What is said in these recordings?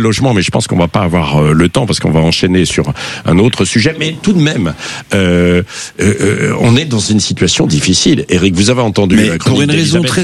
logement, mais je pense qu'on va pas avoir le temps parce qu'on va enchaîner sur un autre sujet. Mais tout de même, on est dans une situation difficile. Éric, vous avez entendu mais pour une raison très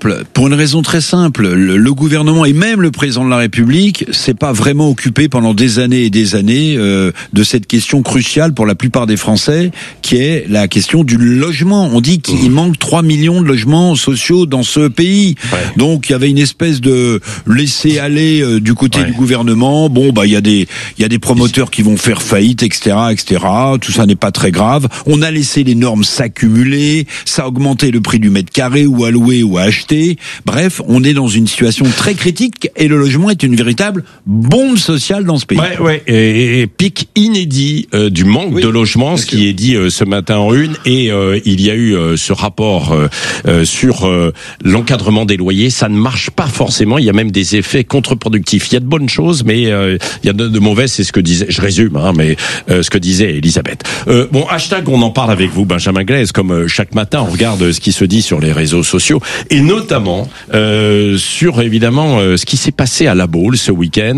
simple, le gouvernement et même le président de la République s'est pas vraiment occupé pendant des années et des années de cette question cruciale pour la plupart des Français, qui est la question du logement. On dit qu'il manque 3 millions de logements sociaux dans ce pays. Ouais. Donc il y avait une espèce de laisser aller du côté du gouvernement. Bon, bah il y a des promoteurs qui vont faire faillite, etc., etc. Tout ça n'est pas très grave. On a laissé les normes s'accumuler, ça a augmenté le prix du mètre carré ou à louer ou à acheter. Bref, on est dans une situation très critique et le logement est une véritable bombe sociale dans ce pays. Ouais, et pic inédit du manque de logement, ce qui est dit ce matin en une, et il y a eu ce rapport sur l'encadrement des loyers. Ça ne marche pas forcément, il y a même des effets contre-productifs. Il y a de bonnes choses, mais il y a de mauvaises, c'est ce que disait, je résume, mais ce que disait Elisabeth. Bon, hashtag, on en parle avec vous, Benjamin Glaise, comme chaque matin, on regarde ce qui se dit sur les réseaux sociaux, et notamment sur, évidemment, ce qui s'est passé à La Baule ce week-end.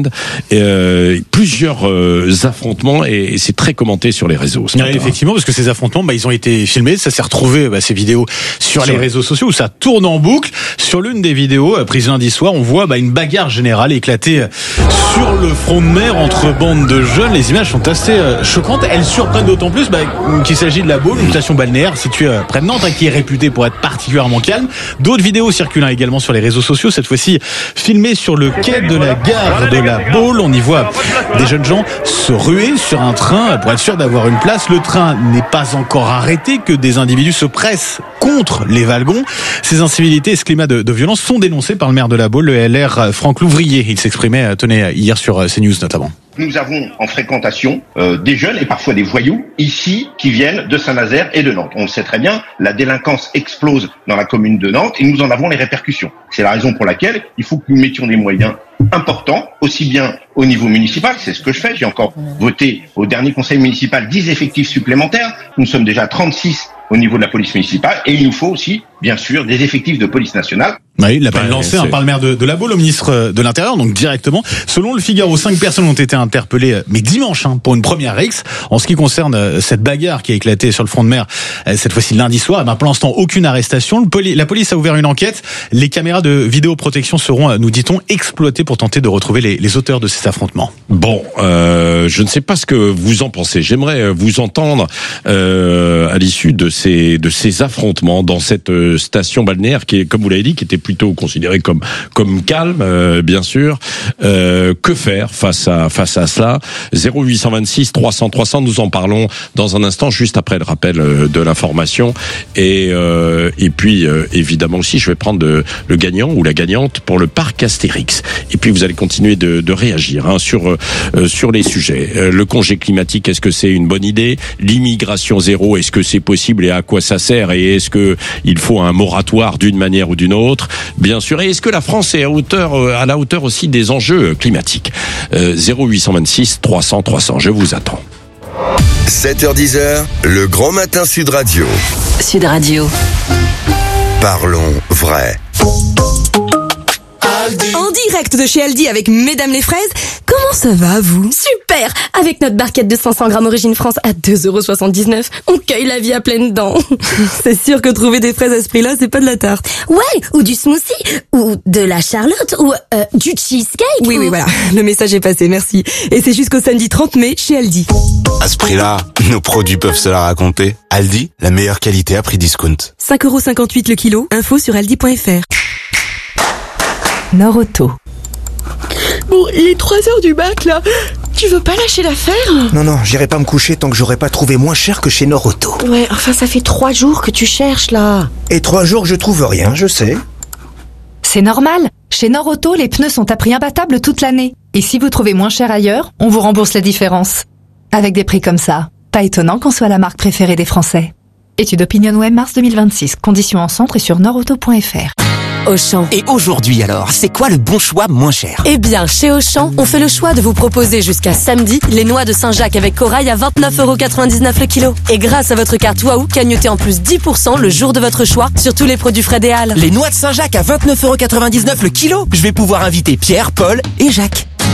Plusieurs affrontements, et c'est très commenté sur les réseaux. Effectivement, parce que ces affrontements, ils ont été filmés, ça s'est retrouvé, ces vidéos sur les réseaux sociaux où ça tourne en boucle. Sur l'une des vidéos prises lundi soir, on voit une bagarre générale éclater sur le front de mer entre bandes de jeunes. Les images sont assez choquantes. Elles surprennent d'autant plus qu'il s'agit de La Baule, une station balnéaire située près de Nantes, qui est réputée pour être particulièrement calme. D'autres vidéos circulent également sur les réseaux sociaux, cette fois-ci filmées sur le quai de la gare de La Baule. On y voit des jeunes gens se ruer sur un train pour être sûr d'avoir une place. Le train n'est pas encore arrêté que des individus se pressent contre les wagons. Ces incivilités et ce climat de violence sont dénoncés par le maire de La Baule, le LR Franck Louvrier. Il s'exprimait, hier sur CNews notamment. Nous avons en fréquentation des jeunes et parfois des voyous ici qui viennent de Saint-Nazaire et de Nantes. On le sait très bien, la délinquance explose dans la commune de Nantes et nous en avons les répercussions. C'est la raison pour laquelle il faut que nous mettions des moyens importants, aussi bien au niveau municipal, c'est ce que je fais. J'ai encore voté au dernier conseil municipal 10 effectifs supplémentaires. Nous sommes déjà 36 au niveau de la police municipale et il nous faut aussi, bien sûr, des effectifs de police nationale. Oui, l'appel lancé par le maire de La Baule au ministre de l'Intérieur, donc directement. Selon le Figaro, 5 personnes ont été interpellées, mais dimanche, pour une première rixe. En ce qui concerne cette bagarre qui a éclaté sur le front de mer, cette fois-ci lundi soir, pour l'instant, aucune arrestation. La police a ouvert une enquête. Les caméras de vidéoprotection seront, nous dit-on, exploitées pour tenter de retrouver les auteurs de ces affrontements. Bon, je ne sais pas ce que vous en pensez. J'aimerais vous entendre à l'issue de ces affrontements dans cette station balnéaire qui est, comme vous l'avez dit, qui était plutôt considérée comme calme, bien sûr. Que faire face à cela? 0826 300 300, nous en parlons dans un instant, juste après le rappel de l'information. Et puis évidemment aussi, je vais prendre le gagnant ou la gagnante pour le parc Astérix. Et puis vous allez continuer de réagir sur les sujets. Le congé climatique, est-ce que c'est une bonne idée? L'immigration zéro, est-ce que c'est possible et à quoi ça sert? Et est-ce que il faut un moratoire d'une manière ou d'une autre? Bien sûr. Et est-ce que la France est à la hauteur aussi des enjeux climatiques? 0826 300 300, je vous attends. 7h10, le grand matin Sud Radio. Sud Radio. Parlons vrai. En direct de chez Aldi avec Mesdames les fraises, comment ça va vous? Super! Avec notre barquette de 500 grammes Origine France à 2,79€, on cueille la vie à pleines dents. C'est sûr que trouver des fraises à ce prix-là, c'est pas de la tarte. Ouais, ou du smoothie, ou de la charlotte, ou du cheesecake. Oui, voilà, le message est passé, merci. Et c'est jusqu'au samedi 30 mai chez Aldi. À ce prix-là, nos produits peuvent se la raconter. Aldi, la meilleure qualité à prix discount. 5,58€ le kilo, info sur aldi.fr. Norauto. Bon, il est 3h du mat, là. Tu veux pas lâcher l'affaire? Non, j'irai pas me coucher tant que j'aurai pas trouvé moins cher que chez Norauto. Ouais, enfin, ça fait 3 jours que tu cherches, là. Et 3 jours que je trouve rien, je sais. C'est normal. Chez Norauto, les pneus sont à prix imbattable toute l'année. Et si vous trouvez moins cher ailleurs, on vous rembourse la différence. Avec des prix comme ça, pas étonnant qu'on soit la marque préférée des Français. Étude OpinionWay mars 2026. Conditions en centre et sur norauto.fr. Auchan. Et aujourd'hui alors, c'est quoi le bon choix moins cher? Eh bien, chez Auchan, on fait le choix de vous proposer jusqu'à samedi les noix de Saint-Jacques avec corail à 29,99€ le kilo. Et grâce à votre carte Waouh, cagnotez en plus 10% le jour de votre choix sur tous les produits Fred et Halles. Les noix de Saint-Jacques à 29,99€ le kilo? Je vais pouvoir inviter Pierre, Paul et Jacques.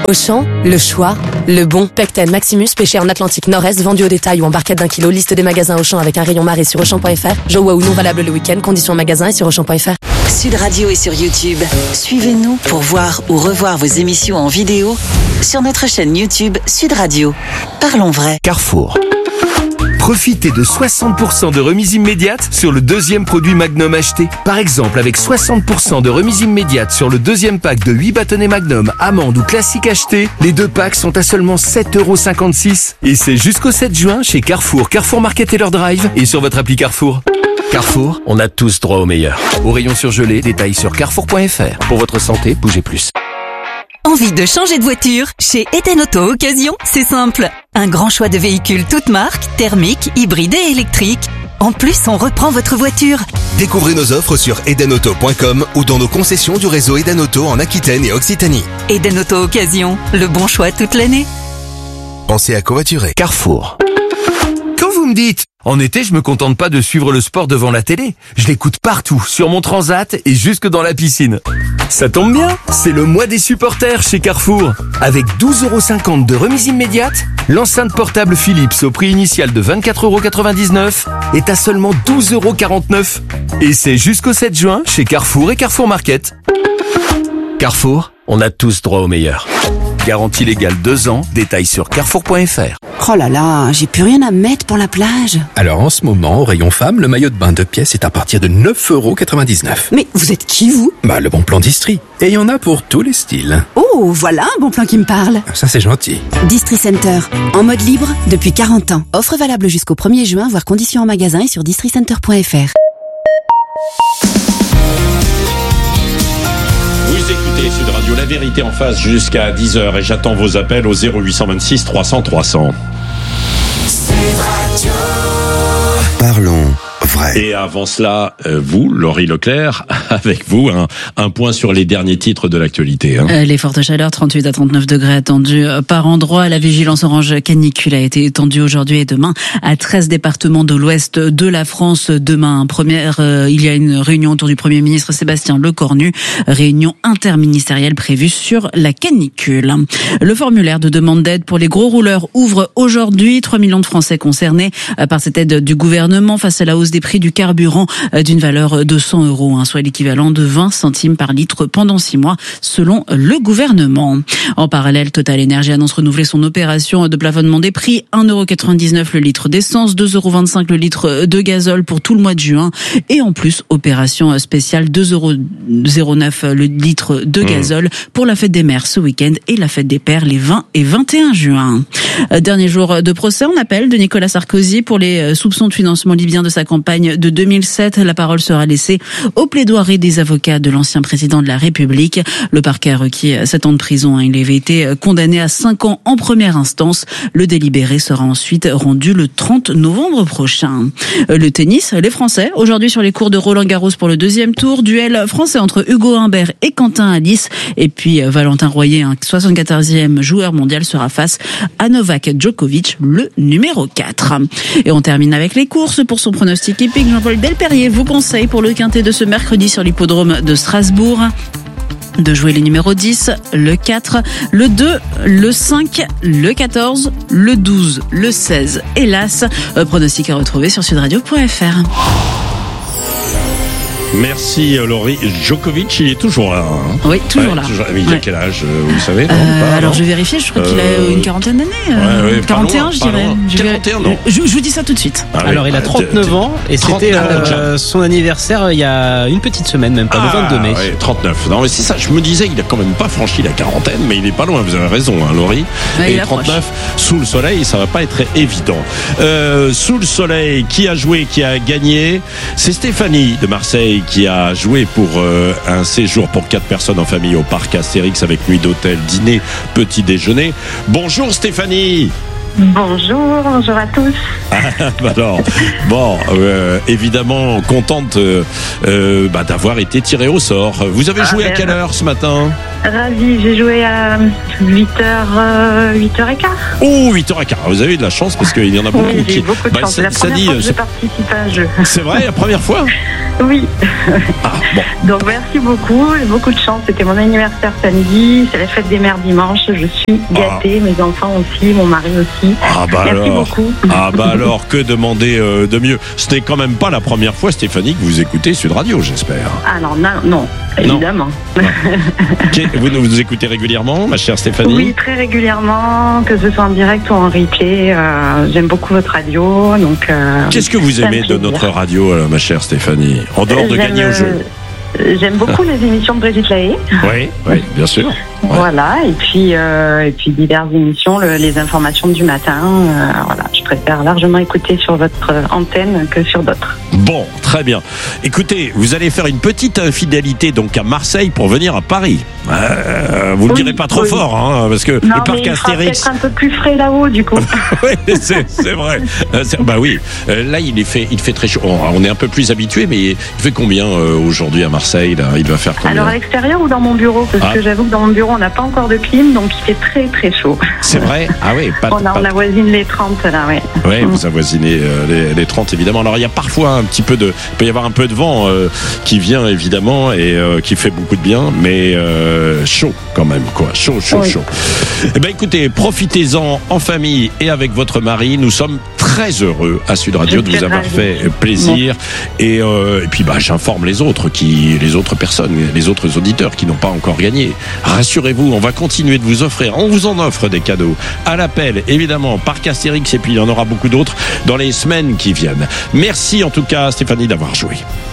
Auchan, le choix, le bon. Pecten Maximus, pêché en Atlantique Nord-Est, vendu au détail ou en barquette d'1 kilo. Liste des magasins Auchan avec un rayon marée sur Auchan.fr. Joe ou non valable le week-end. Conditions magasin et sur Auchan.fr. Sud Radio est sur YouTube. Suivez-nous pour voir ou revoir vos émissions en vidéo sur notre chaîne YouTube Sud Radio. Parlons vrai. Carrefour. Profitez de 60% de remise immédiate sur le deuxième produit Magnum acheté. Par exemple, avec 60% de remise immédiate sur le deuxième pack de 8 bâtonnets Magnum, amande ou classique acheté, les 2 packs sont à seulement 7,56 €. Et c'est jusqu'au 7 juin chez Carrefour, Carrefour Market et leur drive et sur votre appli Carrefour. Carrefour, on a tous droit au meilleur. Au rayon surgelé, détails sur carrefour.fr. Pour votre santé, bougez plus. Envie de changer de voiture? Chez Eden Auto Occasion, c'est simple. Un grand choix de véhicules toutes marques, thermiques, hybrides et électriques. En plus, on reprend votre voiture. Découvrez nos offres sur edenauto.com ou dans nos concessions du réseau Eden Auto en Aquitaine et Occitanie. Eden Auto Occasion, le bon choix toute l'année. Pensez à covoiturer. Carrefour. Quand vous me dites, en été, je me contente pas de suivre le sport devant la télé. Je l'écoute partout, sur mon transat et jusque dans la piscine. Ça tombe bien, c'est le mois des supporters chez Carrefour. Avec 12,50 € de remise immédiate, l'enceinte portable Philips au prix initial de 24,99 € est à seulement 12,49 €. Et c'est jusqu'au 7 juin chez Carrefour et Carrefour Market. Carrefour, on a tous droit au meilleur. Garantie légale 2 ans, détails sur carrefour.fr. Oh là là, j'ai plus rien à mettre pour la plage. Alors en ce moment, au rayon femme, le maillot de bain 2 pièces est à partir de 9,99 €. Mais vous êtes qui, vous? Le bon plan d'Istrie. Et il y en a pour tous les styles. Oh, voilà un bon plan qui me parle. Ça, c'est gentil. Distri Center, en mode libre depuis 40 ans. Offre valable jusqu'au 1er juin, voire conditions en magasin et sur districenter.fr. Vous écoutez Sud Radio, la vérité en face jusqu'à 10h et j'attends vos appels au 0826 300 300. Sud Radio. Parlons vrai. Et avant cela, vous, Laurie Leclerc, avec vous, un point sur les derniers titres de l'actualité. Les fortes chaleurs, 38 à 39 degrés attendus par endroit. La vigilance orange canicule a été étendue aujourd'hui et demain à 13 départements de l'ouest de la France. Demain, il y a une réunion autour du Premier ministre Sébastien Lecornu, réunion interministérielle prévue sur la canicule. Le formulaire de demande d'aide pour les gros rouleurs ouvre aujourd'hui. 3 millions de Français concernés par cette aide du gouvernement face à la hausse des prix du carburant d'une valeur de 100 €, soit l'équivalent de 20 centimes par litre pendant 6 mois, selon le gouvernement. En parallèle, Total Energy annonce renouveler son opération de plafonnement des prix. 1,99 € le litre d'essence, 2,25 € le litre de gazole pour tout le mois de juin. Et en plus, opération spéciale, 2,09 € le litre de gazole pour la fête des mères ce week-end et la fête des pères les 20 et 21 juin. Dernier jour de procès en appel de Nicolas Sarkozy pour les soupçons de financement libyen de sa campagne de 2007. La parole sera laissée aux plaidoiries des avocats de l'ancien président de la République. Le parquet a requis 7 ans de prison. Il avait été condamné à 5 ans en première instance. Le délibéré sera ensuite rendu le 30 novembre prochain. Le tennis, les Français, aujourd'hui sur les cours de Roland-Garros pour le 2e tour. Duel français entre Hugo Humbert et Quentin Alice. Et puis Valentin Royer, un 74e joueur mondial, sera face à Novak Djokovic, le numéro 4. Et on termine avec les courses. Pour son pronostic épique, Jean-Paul Delperrier vous conseille pour le quintet de ce mercredi sur l'hippodrome de Strasbourg de jouer les numéros 10, le 4, le 2, le 5, le 14, le 12, le 16 et l'As. Pronostic à retrouver sur sudradio.fr. Merci Laurie. Djokovic, il est toujours là. Oui, toujours là. Il a quel âge, vous savez alors je vais vérifier, je crois qu'il a une quarantaine d'années. 41, je dirais. 41, non. Je vous dis ça tout de suite. Alors il a 39 ans et c'était son anniversaire il y a une petite semaine, même pas, le 22 mai. 39. Non mais c'est ça, je me disais, il a quand même pas franchi la quarantaine, mais il est pas loin, vous avez raison, Laurie. Et 39, sous le soleil, ça va pas être évident. Sous le soleil, qui a joué, qui a gagné? C'est Stéphanie de Marseille qui a joué pour un séjour pour 4 personnes en famille au parc Astérix avec nuit d'hôtel, dîner, petit déjeuner. Bonjour Stéphanie. Bonjour à tous. Alors, évidemment contente d'avoir été tirée au sort. Vous avez joué à quelle heure ce matin ? Ravi, j'ai joué à 8h15. Oh, 8h15. Vous avez de la chance parce qu'il y en a beaucoup Oui, j'ai qui. beaucoup de chance. C'est la première fois que je participe à un jeu. C'est vrai, la première fois? Oui. Ah, bon. Donc merci beaucoup, j'ai beaucoup de chance. C'était mon anniversaire samedi, c'est la fête des mères dimanche. Je suis gâtée, mes enfants aussi, mon mari aussi. Ah bah merci alors. beaucoup. Ah bah alors, que demander de mieux? Ce n'est quand même pas la première fois, Stéphanie, que vous écoutez Sud Radio, j'espère. Alors non, évidemment. Vous nous écoutez régulièrement, ma chère Stéphanie? Oui, très régulièrement, que ce soit en direct ou en replay. J'aime beaucoup votre radio. Donc, qu'est-ce que vous aimez de notre radio, ma chère Stéphanie, en dehors de gagner au jeu? J'aime beaucoup les émissions de Brigitte Lahaye. Oui, bien sûr. Ouais. Voilà, et puis diverses émissions, les informations du matin. Voilà, je préfère largement écouter sur votre antenne que sur d'autres. Bon, très bien. Écoutez, vous allez faire une petite infidélité donc à Marseille pour venir à Paris. Vous le direz pas trop fort, hein, parce que non, le parc mais Astérix. Peut-être un peu plus frais là-haut, du coup. Oui, c'est vrai. Bah oui. Là, il fait très chaud. On est un peu plus habitué, mais il fait combien aujourd'hui à Marseille là? Il va faire combien? Alors à l'extérieur ou dans mon bureau? Parce que j'avoue que dans mon bureau, on n'a pas encore de clim, donc il fait très très chaud. C'est vrai? Ah oui. On avoisine les 30 là, oui. Oui, vous avoisinez les 30 évidemment. Alors il y a parfois un petit peu il peut y avoir un peu de vent qui vient évidemment et qui fait beaucoup de bien, mais chaud quand même quoi. Chaud. Eh ben écoutez, profitez-en en famille et avec votre mari. Nous sommes très heureux à Sud Radio de vous avoir fait plaisir et puis j'informe les autres personnes, les autres auditeurs qui n'ont pas encore gagné. Rassurez-vous, on va continuer de vous offrir. On vous en offre des cadeaux à l'appel, évidemment, Parc Astérix, et puis il y en aura beaucoup d'autres dans les semaines qui viennent. Merci en tout cas, Stéphanie, d'avoir joué.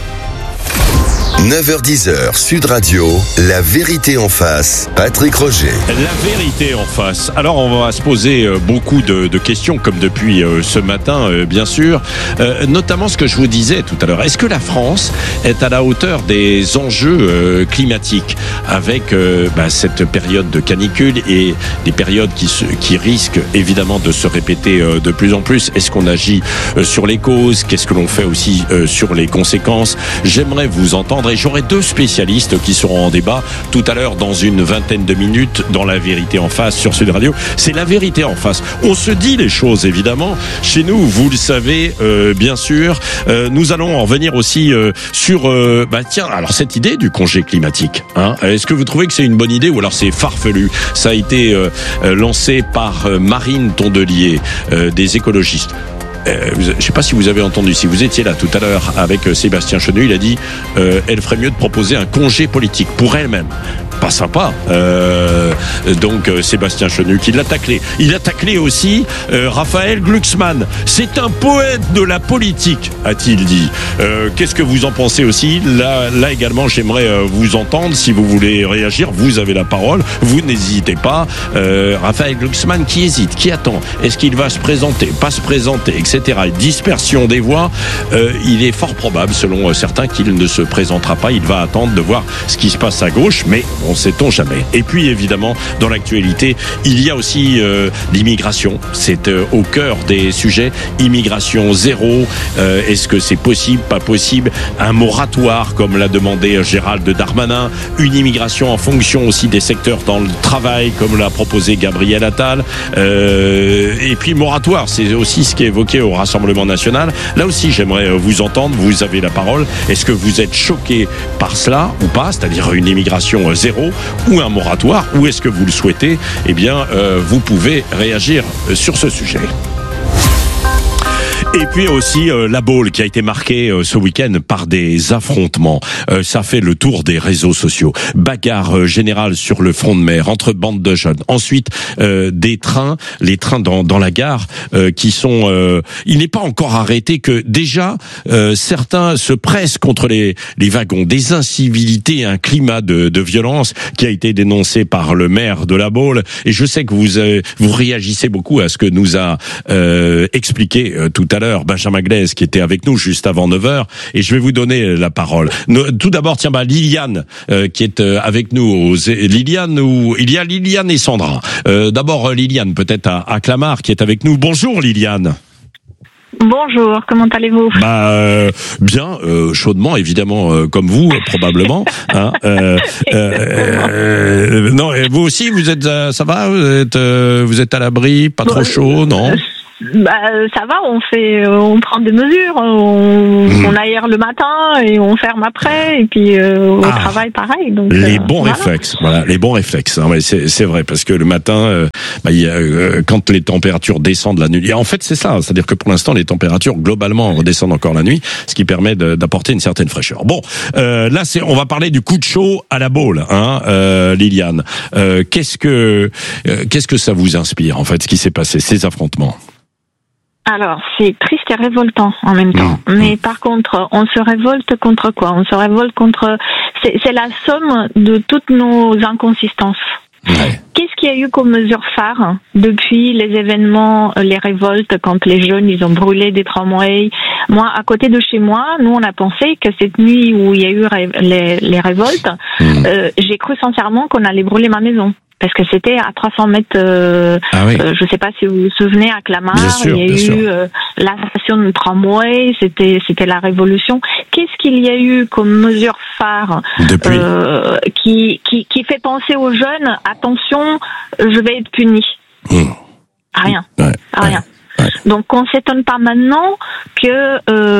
9h-10h, Sud Radio, la vérité en face. Patrick Roger. La vérité en face. Alors, on va se poser beaucoup de questions, comme depuis ce matin, bien sûr. Notamment ce que je vous disais tout à l'heure. Est-ce que la France est à la hauteur des enjeux climatiques avec cette période de canicule et des périodes qui risquent évidemment de se répéter de plus en plus? Est-ce qu'on agit sur les causes? Qu'est-ce que l'on fait aussi sur les conséquences? J'aimerais vous entendre. Et j'aurai deux spécialistes qui seront en débat tout à l'heure dans une vingtaine de minutes dans La Vérité en face sur Sud Radio. C'est La Vérité en face. On se dit les choses évidemment. Chez nous, vous le savez bien sûr. Nous allons en revenir aussi sur alors cette idée du congé climatique. Hein. Est-ce que vous trouvez que c'est une bonne idée ou alors c'est farfelu? Ça a été lancé par Marine Tondelier des écologistes. Je ne sais pas si vous avez entendu, si vous étiez là tout à l'heure avec Sébastien Chenu, il a dit elle ferait mieux de proposer un congé politique pour elle-même. Pas sympa. Donc Sébastien Chenu qui l'a taclé. Il a taclé aussi Raphaël Glucksmann. C'est un poète de la politique, a-t-il dit. Qu'est-ce que vous en pensez aussi? Là également, j'aimerais vous entendre. Si vous voulez réagir, vous avez la parole. Vous n'hésitez pas. Raphaël Glucksmann qui hésite, qui attend. Est-ce qu'il va se présenter, pas se présenter, etc. Dispersion des voix. Il est fort probable, selon certains, qu'il ne se présentera pas. Il va attendre de voir ce qui se passe à gauche, mais on ne sait-on jamais. Et puis évidemment, dans l'actualité, il y a aussi l'immigration. C'est au cœur des sujets. Immigration zéro. Est-ce que c'est possible, pas possible? Un moratoire, comme l'a demandé Gérald Darmanin. Une immigration en fonction aussi des secteurs dans le travail, comme l'a proposé Gabriel Attal. Et puis moratoire, c'est aussi ce qui est évoqué au Rassemblement national. Là aussi, j'aimerais vous entendre. Vous avez la parole. Est-ce que vous êtes choqué par cela ou pas? C'est-à-dire une immigration zéro ou un moratoire, ou est-ce que vous le souhaitez? Eh bien, vous pouvez réagir sur ce sujet. Et puis aussi la Baule qui a été marquée ce week-end par des affrontements. Ça fait le tour des réseaux sociaux. Bagarre générale sur le front de mer entre bandes de jeunes. Ensuite, les trains dans la gare qui sont... il n'est pas encore arrêté que déjà certains se pressent contre les wagons. Des incivilités, un climat de violence qui a été dénoncé par le maire de la Baule. Et je sais que vous réagissez beaucoup à ce que nous a expliqué tout à l'heure Benjamin Glaise qui était avec nous juste avant 9h, et je vais vous donner la parole. Tout d'abord, Liliane qui est avec nous. Liliane, il y a Liliane et Sandra. D'abord Liliane, peut-être à Clamart qui est avec nous. Bonjour Liliane. Bonjour, comment allez-vous? Bien, chaudement évidemment, comme vous probablement. Hein, non, et vous aussi, vous êtes, ça va? Vous êtes à l'abri, pas trop chaud, non? Ça va, on prend des mesures, on aère le matin et on ferme après, et puis au travail pareil. Donc les bons réflexes, voilà, les bons réflexes. Hein, c'est vrai, parce que le matin, quand les températures descendent la nuit, et en fait c'est ça, c'est-à-dire que pour l'instant les températures globalement redescendent encore la nuit, ce qui permet d'apporter une certaine fraîcheur. Bon, là on va parler du coup de chaud à la Baule, hein, Liliane. Qu'est-ce que ça vous inspire en fait, ce qui s'est passé, ces affrontements? Alors, c'est triste et révoltant en même temps. Mais par contre, on se révolte contre quoi? On se révolte contre... C'est la somme de toutes nos inconsistances. Ouais. Qu'est-ce qu'il y a eu comme mesure phare depuis les événements, les révoltes, quand les jeunes, ils ont brûlé des tramways? Moi, à côté de chez moi, nous, on a pensé que cette nuit où il y a eu les révoltes, j'ai cru sincèrement qu'on allait brûler ma maison. Parce que c'était à 300 mètres, je sais pas si vous vous souvenez, à Clamart, il y a eu la station de tramway, c'était la révolution. Qu'est-ce qu'il y a eu comme mesure phare qui fait penser aux jeunes, attention, je vais être puni? Rien. Rien. Donc on s'étonne pas maintenant que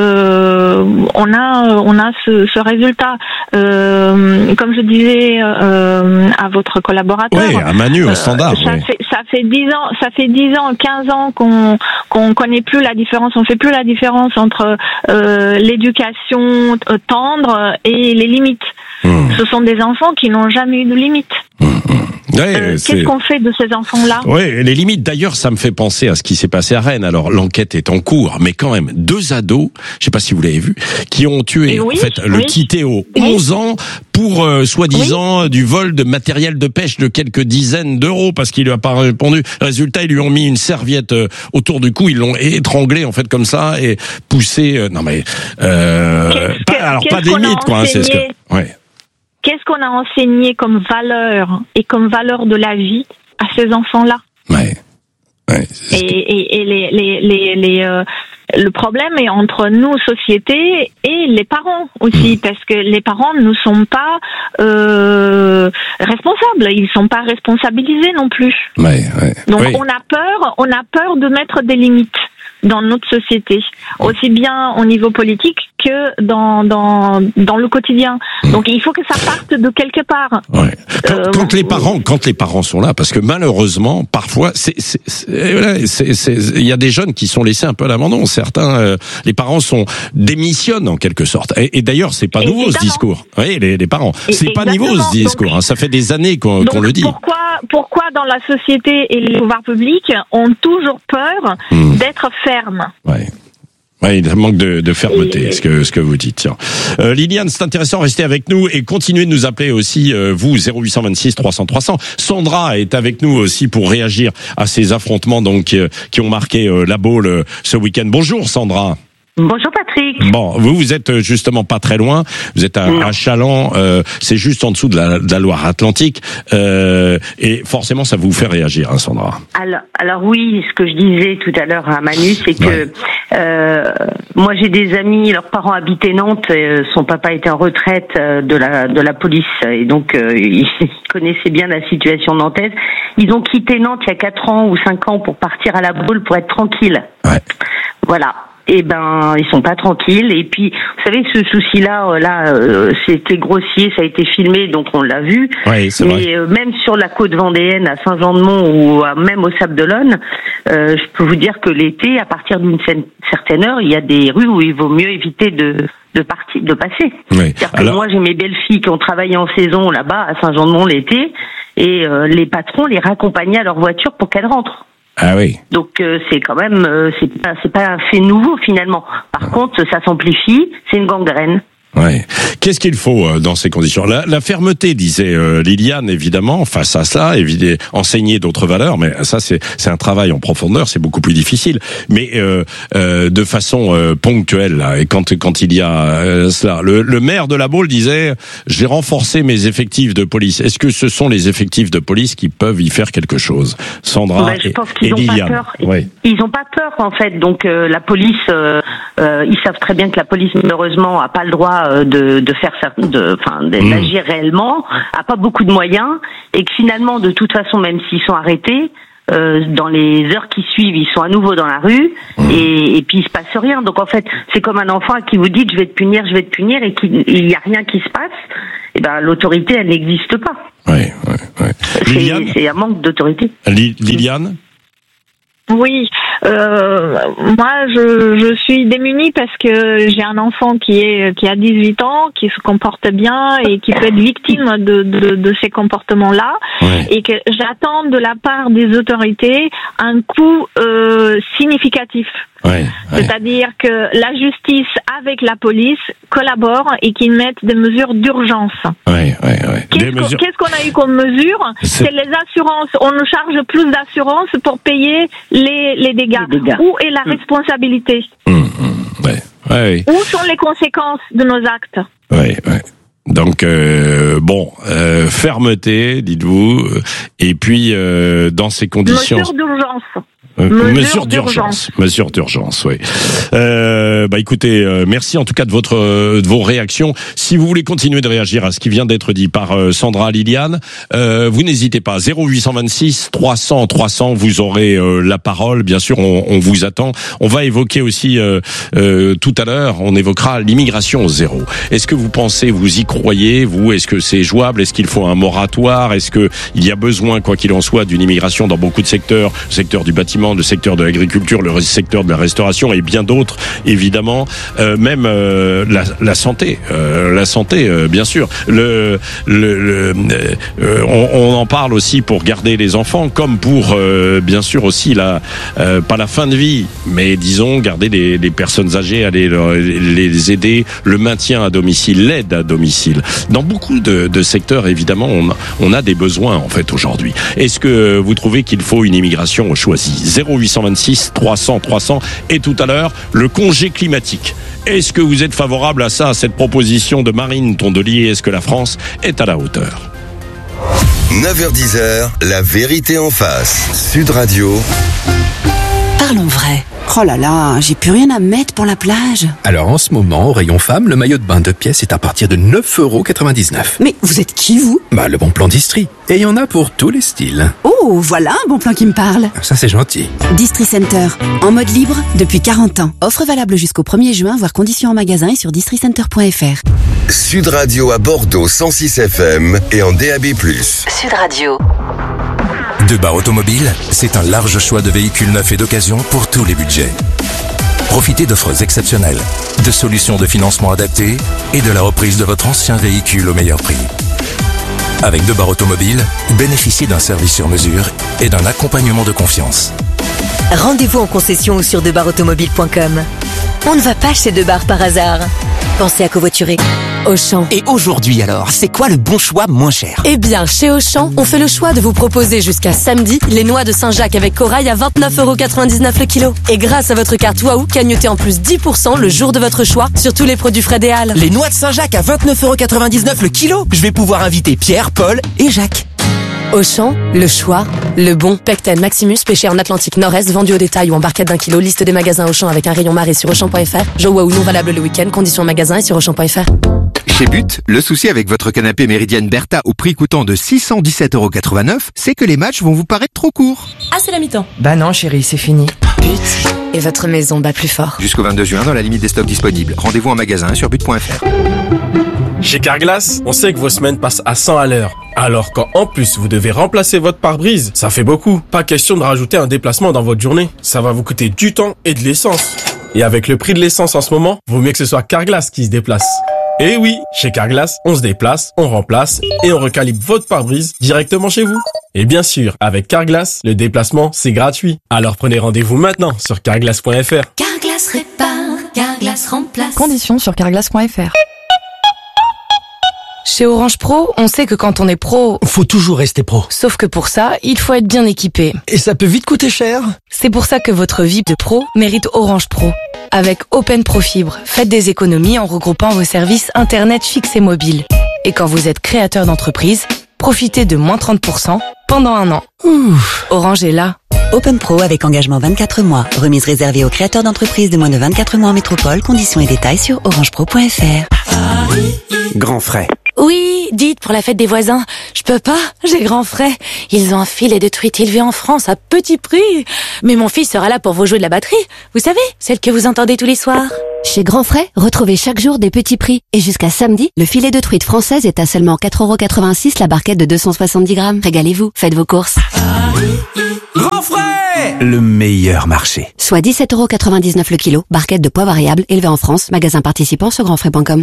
on a ce résultat. Comme je disais à votre collaborateur, à Manu au standard. Ça fait 10 ans, 15 ans qu'on connaît plus la différence. On fait plus la différence entre l'éducation tendre et les limites. Ce sont des enfants qui n'ont jamais eu de limites. Qu'est-ce qu'on fait de ces enfants-là? Oui, les limites. D'ailleurs, ça me fait penser à ce qui s'est passé à Rennes. Alors, l'enquête est en cours, mais quand même, 2 ados, je sais pas si vous l'avez vu, qui ont tué le petit Théo, 11 ans, pour soi-disant du vol de matériel de pêche de quelques dizaines d'euros, parce qu'il lui a pas répondu. Résultat, ils lui ont mis une serviette autour du cou, ils l'ont étranglé en fait comme ça et poussé. Non mais pas de limite quoi. C'est ce que. Ouais. Qu'est-ce qu'on a enseigné comme valeur et comme valeur de la vie à ces enfants-là? Le problème est entre nous, société, et les parents aussi, parce que les parents ne sont pas responsables, ils sont pas responsabilisés non plus. Donc on a peur de mettre des limites dans notre société, aussi bien au niveau politique que dans le quotidien. Donc il faut que ça parte de quelque part. Quand les parents sont là, parce que malheureusement parfois il y a des jeunes qui sont laissés un peu à l'abandon. Certains les parents démissionnent en quelque sorte. Et d'ailleurs c'est pas nouveau ce discours. Oui, les parents, c'est pas nouveau ce discours. Donc, ça fait des années qu'on le dit. Pourquoi dans la société et les pouvoirs publics ont toujours peur d'être fermes? Ouais, il manque de fermeté, ce que vous dites. Tiens. Liliane, c'est intéressant, restez avec nous et continuez de nous appeler aussi, vous, 0826 300 300. Sandra est avec nous aussi pour réagir à ces affrontements donc qui ont marqué la Baule ce week-end. Bonjour Sandra. Bonjour Patrick. Bon, vous êtes justement pas très loin. Vous êtes à Chaland, c'est juste en dessous de la Loire-Atlantique, et forcément ça vous fait réagir, hein, Sandra. Alors oui, ce que je disais tout à l'heure à Manu, c'est que moi j'ai des amis, leurs parents habitaient Nantes, son papa était en retraite de la police et donc ils connaissaient bien la situation nantaise. Ils ont quitté Nantes il y a 4 ans ou 5 ans pour partir à la Baule pour être tranquilles. Voilà. Eh ben, ils sont pas tranquilles. Et puis, vous savez, ce souci-là, c'était grossier, ça a été filmé, donc on l'a vu. Oui, c'est vrai. Mais même sur la côte vendéenne, à Saint-Jean-de-Mont ou même au Sable d'Olonne, je peux vous dire que l'été, à partir d'une certaine heure, il y a des rues où il vaut mieux éviter de passer. Oui. C'est-à-dire que moi, j'ai mes belles filles qui ont travaillé en saison là-bas à Saint-Jean-de-Mont l'été, et les patrons les raccompagnaient à leur voiture pour qu'elles rentrent. Ah oui. Donc c'est quand même c'est pas un fait nouveau finalement. Par contre, ça s'amplifie, c'est une gangrène. Ouais. Qu'est-ce qu'il faut dans ces conditions? La fermeté, disait Liliane, évidemment, face à ça, enseigner d'autres valeurs, mais ça c'est un travail en profondeur, c'est beaucoup plus difficile. Mais de façon ponctuelle, là, et quand il y a cela, le maire de La Baule disait, j'ai renforcé mes effectifs de police. Est-ce que ce sont les effectifs de police qui peuvent y faire quelque chose? Sandra je pense qu'ils et ont Liliane. pas peur. Oui. Ils n'ont pas peur en fait. Donc la police, ils savent très bien que la police malheureusement a pas le droit de faire ça, d'agir réellement, a pas beaucoup de moyens, et que finalement de toute façon, même s'ils sont arrêtés, dans les heures qui suivent, ils sont à nouveau dans la rue, et puis il se passe rien. Donc en fait, c'est comme un enfant qui vous dit je vais te punir, et qu'il y a rien qui se passe. Et ben l'autorité, elle n'existe pas. Ouais. C'est un manque d'autorité. Liliane. Oui, moi je suis démunie parce que j'ai un enfant qui a 18 ans, qui se comporte bien et qui peut être victime de ces comportements-là, et que j'attends de la part des autorités un coup significatif. C'est-à-dire que la justice avec la police collabore et qu'ils mettent des mesures d'urgence. Qu'est-ce qu'on a eu comme mesure? C'est les assurances. On nous charge plus d'assurances pour payer les dégâts. Où est la responsabilité? Où sont les conséquences de nos actes? Donc fermeté, dites-vous, et puis dans ces conditions. Mesure d'urgence. Mesure d'urgence, oui. Écoutez, merci en tout cas de vos réactions. Si vous voulez continuer de réagir à ce qui vient d'être dit par Sandra, Liliane, vous n'hésitez pas. 0826 300 300, vous aurez la parole. Bien sûr, on vous attend. On va évoquer aussi tout à l'heure, on évoquera l'immigration zéro. Est-ce que vous pensez, vous y croyez, vous? Est-ce que c'est jouable? Est-ce qu'il faut un moratoire? Est-ce que il y a besoin, quoi qu'il en soit, d'une immigration dans beaucoup de secteurs, le secteur du bâtiment, le secteur de l'agriculture, le secteur de la restauration et bien d'autres, évidemment, même la santé, bien sûr. On en parle aussi pour garder les enfants, comme pour bien sûr aussi pas la fin de vie, mais disons garder les personnes âgées, aller les aider, le maintien à domicile, l'aide à domicile. Dans beaucoup de secteurs, évidemment, on a des besoins en fait aujourd'hui. Est-ce que vous trouvez qu'il faut une immigration choisie? 0826 300 300, et tout à l'heure le congé climatique. Est-ce que vous êtes favorable à ça, à cette proposition de Marine Tondelier? Est-ce que la France est à la hauteur? 9h-10h, la vérité en face. Sud Radio. Parlons vrai. Oh là là, j'ai plus rien à mettre pour la plage. Alors en ce moment, au rayon femme, le maillot de bain 2 pièces est à partir de 9,99 €. Mais vous êtes qui, vous? Le bon plan d'Istrie. Et il y en a pour tous les styles. Oh, voilà un bon plan qui me parle. Ça, c'est gentil. Distri Center, en mode libre depuis 40 ans. Offre valable jusqu'au 1er juin, voire conditions en magasin et sur districenter.fr. Sud Radio à Bordeaux, 106 FM et en DAB+. Sud Radio. Debar Automobile, c'est un large choix de véhicules neufs et d'occasion pour tous les budgets. Profitez d'offres exceptionnelles, de solutions de financement adaptées et de la reprise de votre ancien véhicule au meilleur prix. Avec Debar Automobile, bénéficiez d'un service sur mesure et d'un accompagnement de confiance. Rendez-vous en concession ou sur debarautomobile.com. On ne va pas chez Debar par hasard. Pensez à covoiturer. Auchan. Et aujourd'hui alors, c'est quoi le bon choix moins cher? Eh bien, chez Auchan, on fait le choix de vous proposer jusqu'à samedi les noix de Saint-Jacques avec corail à 29,99 € le kilo. Et grâce à votre carte Waouh, cagnotez en plus 10% le jour de votre choix sur tous les produits Fred et Halles. Les noix de Saint-Jacques à 29,99 € le kilo. Je vais pouvoir inviter Pierre, Paul et Jacques. Auchan, le choix, le bon. Pecten Maximus, pêché en Atlantique Nord-Est, vendu au détail ou en barquette d'1 kilo. Liste des magasins Auchan avec un rayon marée sur Auchan.fr. Jeux Waouh non valable le week-end. Conditions en magasin et sur Auchan.fr. Chez But, le souci avec votre canapé Méridienne Bertha au prix coûtant de 617,89 €, c'est que les matchs vont vous paraître trop courts. Ah, c'est la mi-temps. Bah non chérie, c'est fini. But, et votre maison bat plus fort. Jusqu'au 22 juin dans la limite des stocks disponibles. Rendez-vous en magasin sur but.fr. Chez Carglass, on sait que vos semaines passent à 100 à l'heure. Alors quand en plus vous devez remplacer votre pare-brise, ça fait beaucoup. Pas question de rajouter un déplacement dans votre journée. Ça va vous coûter du temps et de l'essence. Et avec le prix de l'essence en ce moment, vaut mieux que ce soit Carglass qui se déplace. Et oui, chez Carglass, on se déplace, on remplace et on recalibre votre pare-brise directement chez vous. Et bien sûr, avec Carglass, le déplacement, c'est gratuit. Alors prenez rendez-vous maintenant sur carglass.fr. Carglass répare, Carglass remplace. Conditions sur carglass.fr. Chez Orange Pro, on sait que quand on est pro, faut toujours rester pro. Sauf que pour ça, il faut être bien équipé. Et ça peut vite coûter cher. C'est pour ça que votre vie de pro mérite Orange Pro. Avec Open Pro Fibre, faites des économies en regroupant vos services Internet fixe et mobile. Et quand vous êtes créateur d'entreprise, profitez de moins 30% pendant 1 an. Orange est là. Open Pro avec engagement 24 mois. Remise réservée aux créateurs d'entreprises de moins de 24 mois en métropole. Conditions et détails sur orangepro.fr. Grand frais. Oui, dites, pour la fête des voisins, je peux pas, j'ai grand frais. Ils ont un filet de truite élevé en France à petit prix. Mais mon fils sera là pour vous jouer de la batterie. Vous savez, celle que vous entendez tous les soirs. Chez Grand Frais, retrouvez chaque jour des petits prix. Et jusqu'à samedi, le filet de truite française est à seulement 4,86 € la barquette de 270 grammes. Régalez-vous, faites vos courses. Grand frais, le meilleur marché. Soit 17,99 € le kilo, barquette de poids variable élevée en France, magasin participant sur grandfrais.com.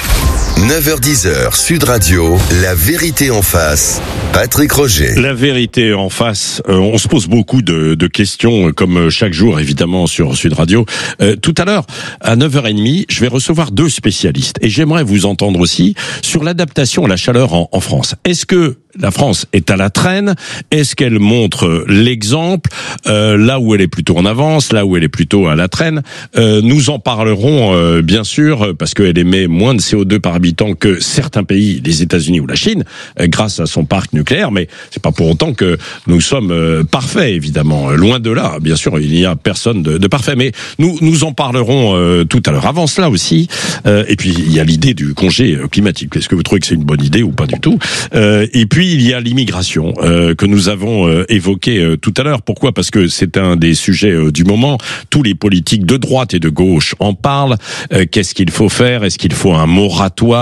9h-10h, Sud Radio, la vérité en face. Patrick Roger. La vérité en face. On se pose beaucoup de questions, comme chaque jour, évidemment, sur Sud Radio. Tout à l'heure, à 9h30, je vais recevoir 2 spécialistes. Et j'aimerais vous entendre aussi sur l'adaptation à la chaleur en France. Est-ce que la France est à la traîne? Est-ce qu'elle montre l'exemple là où elle est plutôt en avance, là où elle est plutôt à la traîne? Nous en parlerons, bien sûr, parce qu'elle émet moins de CO2 par habitant que certains pays, les États-Unis ou la Chine, grâce à son parc nucléaire, mais c'est pas pour autant que nous sommes parfaits, évidemment. Loin de là, bien sûr, il n'y a personne de parfait, mais nous en parlerons tout à l'heure. Avant cela aussi, et puis il y a l'idée du congé climatique. Est-ce que vous trouvez que c'est une bonne idée ou pas du tout? Et puis il y a l'immigration que nous avons évoqué tout à l'heure. Pourquoi? Parce que c'est un des sujets du moment. Tous les politiques de droite et de gauche en parlent. Qu'est-ce qu'il faut faire? Est-ce qu'il faut un moratoire?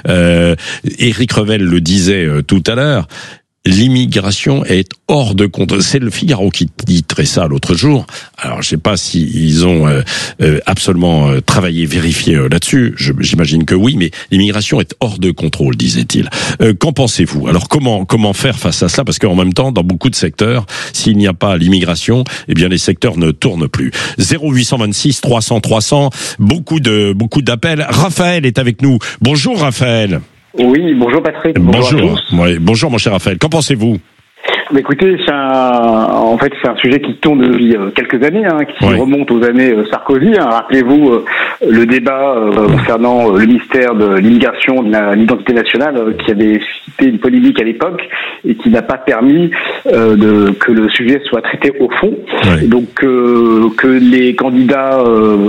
Éric Revel le disait tout à l'heure. L'immigration est hors de contrôle. C'est le Figaro qui titrait ça l'autre jour. Alors, je sais pas si ils ont absolument travaillé, vérifié là-dessus. J'imagine que oui, mais l'immigration est hors de contrôle, disait-il. Qu'en pensez-vous? Alors, comment faire face à cela? Parce qu'en même temps, dans beaucoup de secteurs, s'il n'y a pas l'immigration, eh bien, les secteurs ne tournent plus. 0826 300 300. Beaucoup d'appels. Raphaël est avec nous. Bonjour, Raphaël. Oui, bonjour Patrick. Bonjour. Oui, bonjour mon cher Raphaël. Qu'en pensez-vous? Écoutez, c'est un sujet qui tourne depuis quelques années, qui remonte aux années Sarkozy. Rappelez-vous le débat concernant le ministère de l'immigration, de l'identité nationale, qui avait suscité une polémique à l'époque et qui n'a pas permis que le sujet soit traité au fond. Et donc que les candidats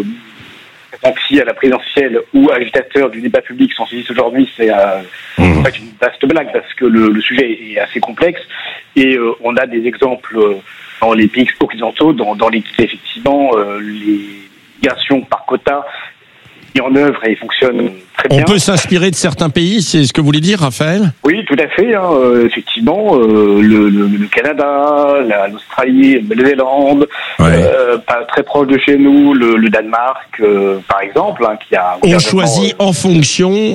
à la présidentielle ou agitateurs du débat public s'en saisissent aujourd'hui, c'est en fait une vaste blague parce que le sujet est assez complexe et on a des exemples dans les pays occidentaux dans lesquels effectivement les migrations par quota mis en œuvre et fonctionnent très bien. On peut s'inspirer de certains pays, c'est ce que vous voulez dire, Raphaël? Oui, tout à fait. Effectivement, le Canada, l'Australie, la Nouvelle-Zélande, pas très proche de chez nous, le Danemark, par exemple, qui a. On choisit en fonction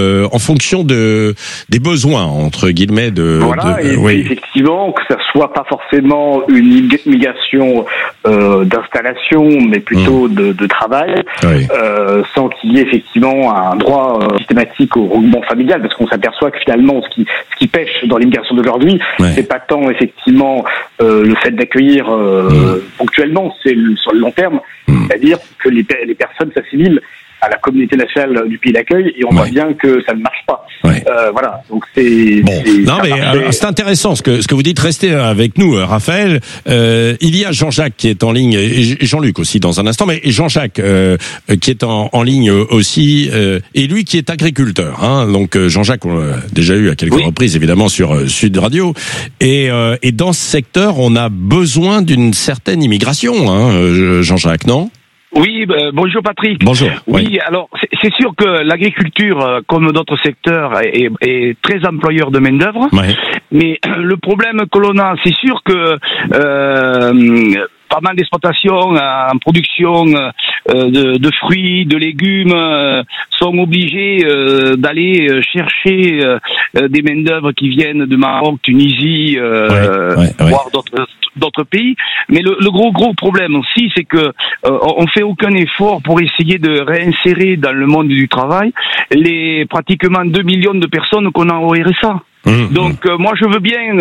des besoins entre guillemets Voilà, et puis, effectivement que ça soit pas forcément une migration d'installation, mais plutôt de travail. Sans qu'il y ait effectivement un droit systématique au regroupement familial, parce qu'on s'aperçoit que finalement ce qui pêche dans l'immigration d'aujourd'hui, c'est pas tant effectivement le fait d'accueillir ponctuellement, c'est sur le long terme, c'est-à-dire que les personnes s'assimilent à la communauté nationale du pays d'accueil et on voit bien que ça ne marche pas. Voilà, donc c'est... c'est intéressant ce que vous dites. Restez avec nous, Raphaël. Il y a Jean-Jacques qui est en ligne, et Jean-Luc aussi dans un instant, mais Jean-Jacques qui est en ligne aussi, et lui qui est agriculteur. Donc Jean-Jacques, on l'a déjà eu à quelques reprises évidemment sur Sud Radio, et dans ce secteur, on a besoin d'une certaine immigration, Jean-Jacques, non? Oui, bonjour Patrick. Bonjour. Oui, alors c'est sûr que l'agriculture, comme d'autres secteurs, est très employeur de main d'œuvre. Mais le problème que l'on a, c'est sûr que pas mal d'exploitations en production de fruits, de légumes sont obligés d'aller chercher des main-d'œuvre qui viennent de Maroc, Tunisie, voire d'autres pays. Mais le gros problème aussi, c'est que on fait aucun effort pour essayer de réinsérer dans le monde du travail les pratiquement 2 millions de personnes qu'on a au RSA. Donc moi je veux bien,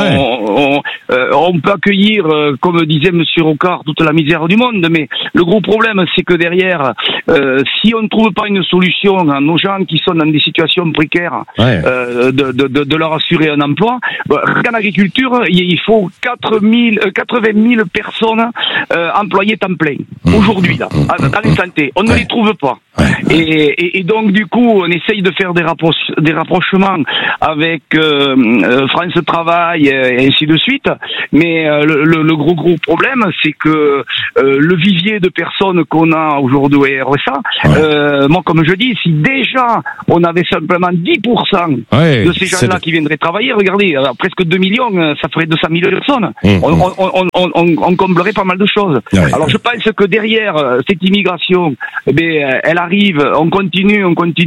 on peut accueillir, comme disait Monsieur Rocard, toute la misère du monde, mais le gros problème c'est que derrière, si on ne trouve pas une solution à nos gens qui sont dans des situations précaires, de leur assurer un emploi, en agriculture il faut 80 000 personnes employées temps plein aujourd'hui là, dans les santé, on ne les trouve pas. Et donc du coup on essaye de faire des rapprochements avec France Travail et ainsi de suite, mais le gros problème c'est que le vivier de personnes qu'on a aujourd'hui au RSA, moi comme je dis, si déjà on avait simplement 10% de ces gens-là qui viendraient travailler, regardez, presque 2 millions, ça ferait 200 000 personnes, on comblerait pas mal de choses. Alors je pense que derrière cette immigration, elle arrive, on continue.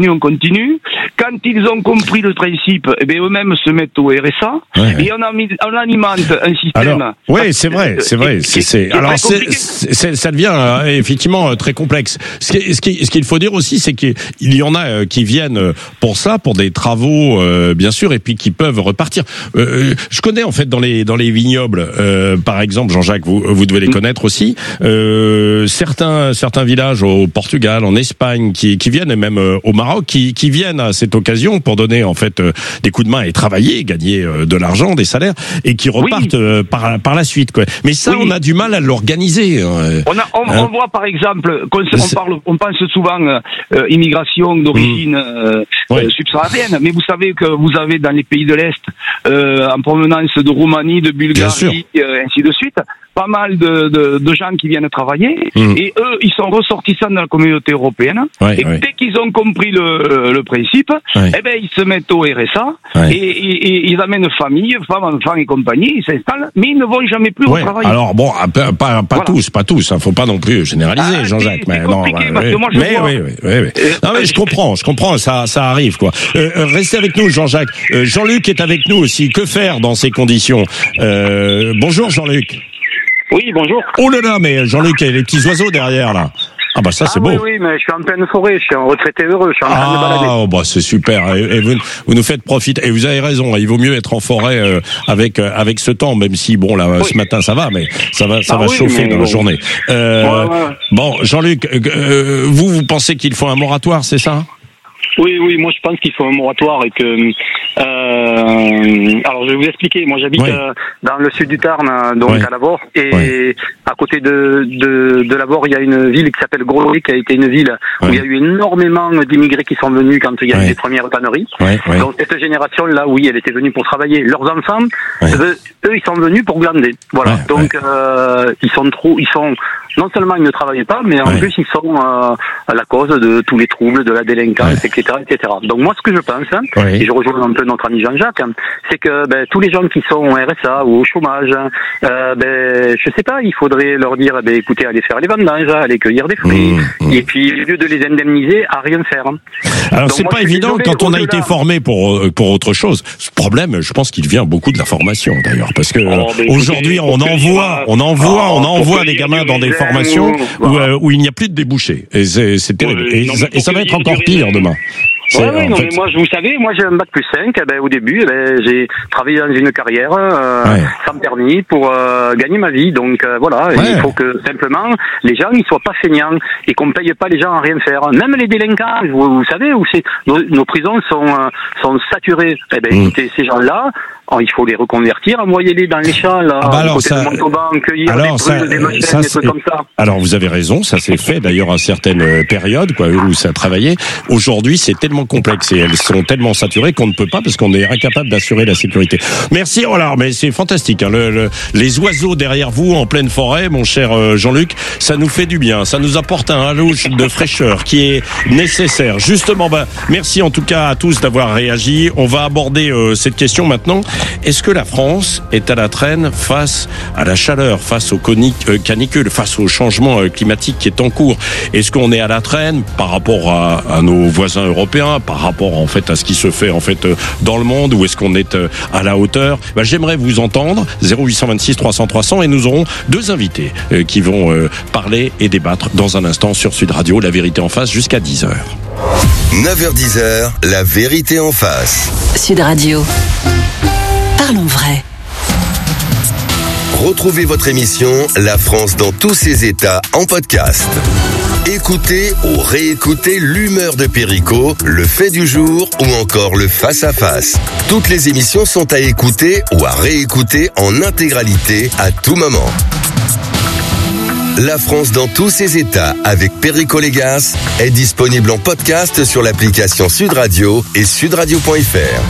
Quand ils ont compris le principe, eux-mêmes se mettent au RSA et on alimente un système. Alors, oui, c'est vrai. Alors, ça devient effectivement très complexe. Ce qu'il faut dire aussi, c'est qu'il y en a qui viennent pour ça, pour des travaux, bien sûr, et puis qui peuvent repartir. Je connais en fait dans les vignobles, par exemple, Jean-Jacques, vous devez les connaître aussi. Certains villages au Portugal, en Espagne, qui viennent, et même au Maroc, qui viennent à cette occasion pour donner en fait des coups de main et travailler, gagner de l'argent, des salaires, et qui repartent par la suite, quoi. Mais ça, on a du mal à l'organiser. On voit par exemple, on pense souvent immigration d'origine subsaharienne, mais vous savez que vous avez dans les pays de l'Est, en provenance de Roumanie, de Bulgarie, ainsi de suite, pas mal de gens qui viennent travailler, et eux, ils sont ressortissants dans la communauté européenne, dès qu'ils ont compris le principe, ils se mettent au RSA, et ils amènent famille, femmes, enfants et compagnie, ils s'installent, mais ils ne vont jamais plus retravailler. Alors bon, pas tous, faut pas non plus généraliser, Jean-Jacques. Mais non, mais je comprends, ça arrive, quoi. Restez avec nous, Jean-Jacques. Jean-Luc est avec nous aussi. Que faire dans ces conditions? Bonjour, Jean-Luc. Oui, bonjour. Oh là là, mais Jean-Luc, il y a les petits oiseaux derrière, là. Ah bah ça c'est beau. Oui, mais je suis en pleine forêt, je suis en retraité heureux, je suis en train de me balader. Ah bah c'est super, et vous nous faites profiter, et vous avez raison, il vaut mieux être en forêt avec ce temps, même si bon là ce matin ça va, mais ça va chauffer dans la journée. Bon, Jean-Luc, vous pensez qu'il faut un moratoire, c'est ça? Oui, moi je pense qu'il faut un moratoire et que alors je vais vous expliquer. Moi j'habite dans le sud du Tarn, donc à Lavore, et à côté de Lavore, il y a une ville qui s'appelle Grosloy, qui a été une ville où il y a eu énormément d'immigrés qui sont venus quand il y a eu les premières tanneries. Donc cette génération-là, oui, elle était venue pour travailler. Leurs enfants, eux, ils sont venus pour glander. Voilà. Donc ils sont non seulement ils ne travaillent pas, mais en plus ils sont à la cause de tous les troubles, de la délinquance, etc. Donc moi ce que je pense, et je rejoins un peu notre ami Jean-Jacques, c'est que tous les gens qui sont au RSA ou au chômage, je sais pas, il faudrait leur dire écoutez, allez faire les vendanges, allez cueillir des fruits, et puis au lieu de les indemniser, à rien faire. Alors donc, c'est pas évident quand on a été formé pour autre chose. Ce problème, je pense qu'il vient beaucoup de la formation d'ailleurs, parce que aujourd'hui on envoie des gamins dans des formations où il n'y a plus de débouchés, et c'est terrible, et ça va être encore pire demain. Mais moi, vous savez, moi j'ai un bac plus 5, au début, j'ai travaillé dans une carrière sans permis pour gagner ma vie, donc il faut que simplement les gens ils soient pas feignants et qu'on paye pas les gens à rien faire. Même les délinquants, vous savez, où nos prisons sont saturées. Écoutez, ces gens-là, il faut les reconvertir, envoyer-les dans les champs, là, côté de Montauban, cueillir des brûles, des machines, des trucs comme ça. Alors vous avez raison, ça s'est fait d'ailleurs à certaines périodes, où ça travaillait. Aujourd'hui, c'est tellement tellement complexes et elles sont tellement saturées qu'on ne peut pas parce qu'on est incapable d'assurer la sécurité. Merci. Oh là, mais c'est fantastique. Hein, les oiseaux derrière vous en pleine forêt, mon cher Jean-Luc, ça nous fait du bien. Ça nous apporte un halo de fraîcheur qui est nécessaire. Justement, merci en tout cas à tous d'avoir réagi. On va aborder cette question maintenant. Est-ce que la France est à la traîne face à la chaleur, face aux canicules, face au changement climatique qui est en cours? Est-ce qu'on est à la traîne par rapport à nos voisins européens, par rapport en fait à ce qui se fait en fait dans le monde, ou est-ce qu'on est à la hauteur? J'aimerais vous entendre. 0826 300 300 et nous aurons deux invités qui vont parler et débattre dans un instant sur Sud Radio. La vérité en face jusqu'à 10h. 9h-10h, la vérité en face. Sud Radio. Parlons vrai. Retrouvez votre émission La France dans tous ses états en podcast. Écoutez ou réécoutez l'humeur de Perico, le fait du jour ou encore le face-à-face. Toutes les émissions sont à écouter ou à réécouter en intégralité à tout moment. La France dans tous ses états avec Perico Légas est disponible en podcast sur l'application Sud Radio et sudradio.fr.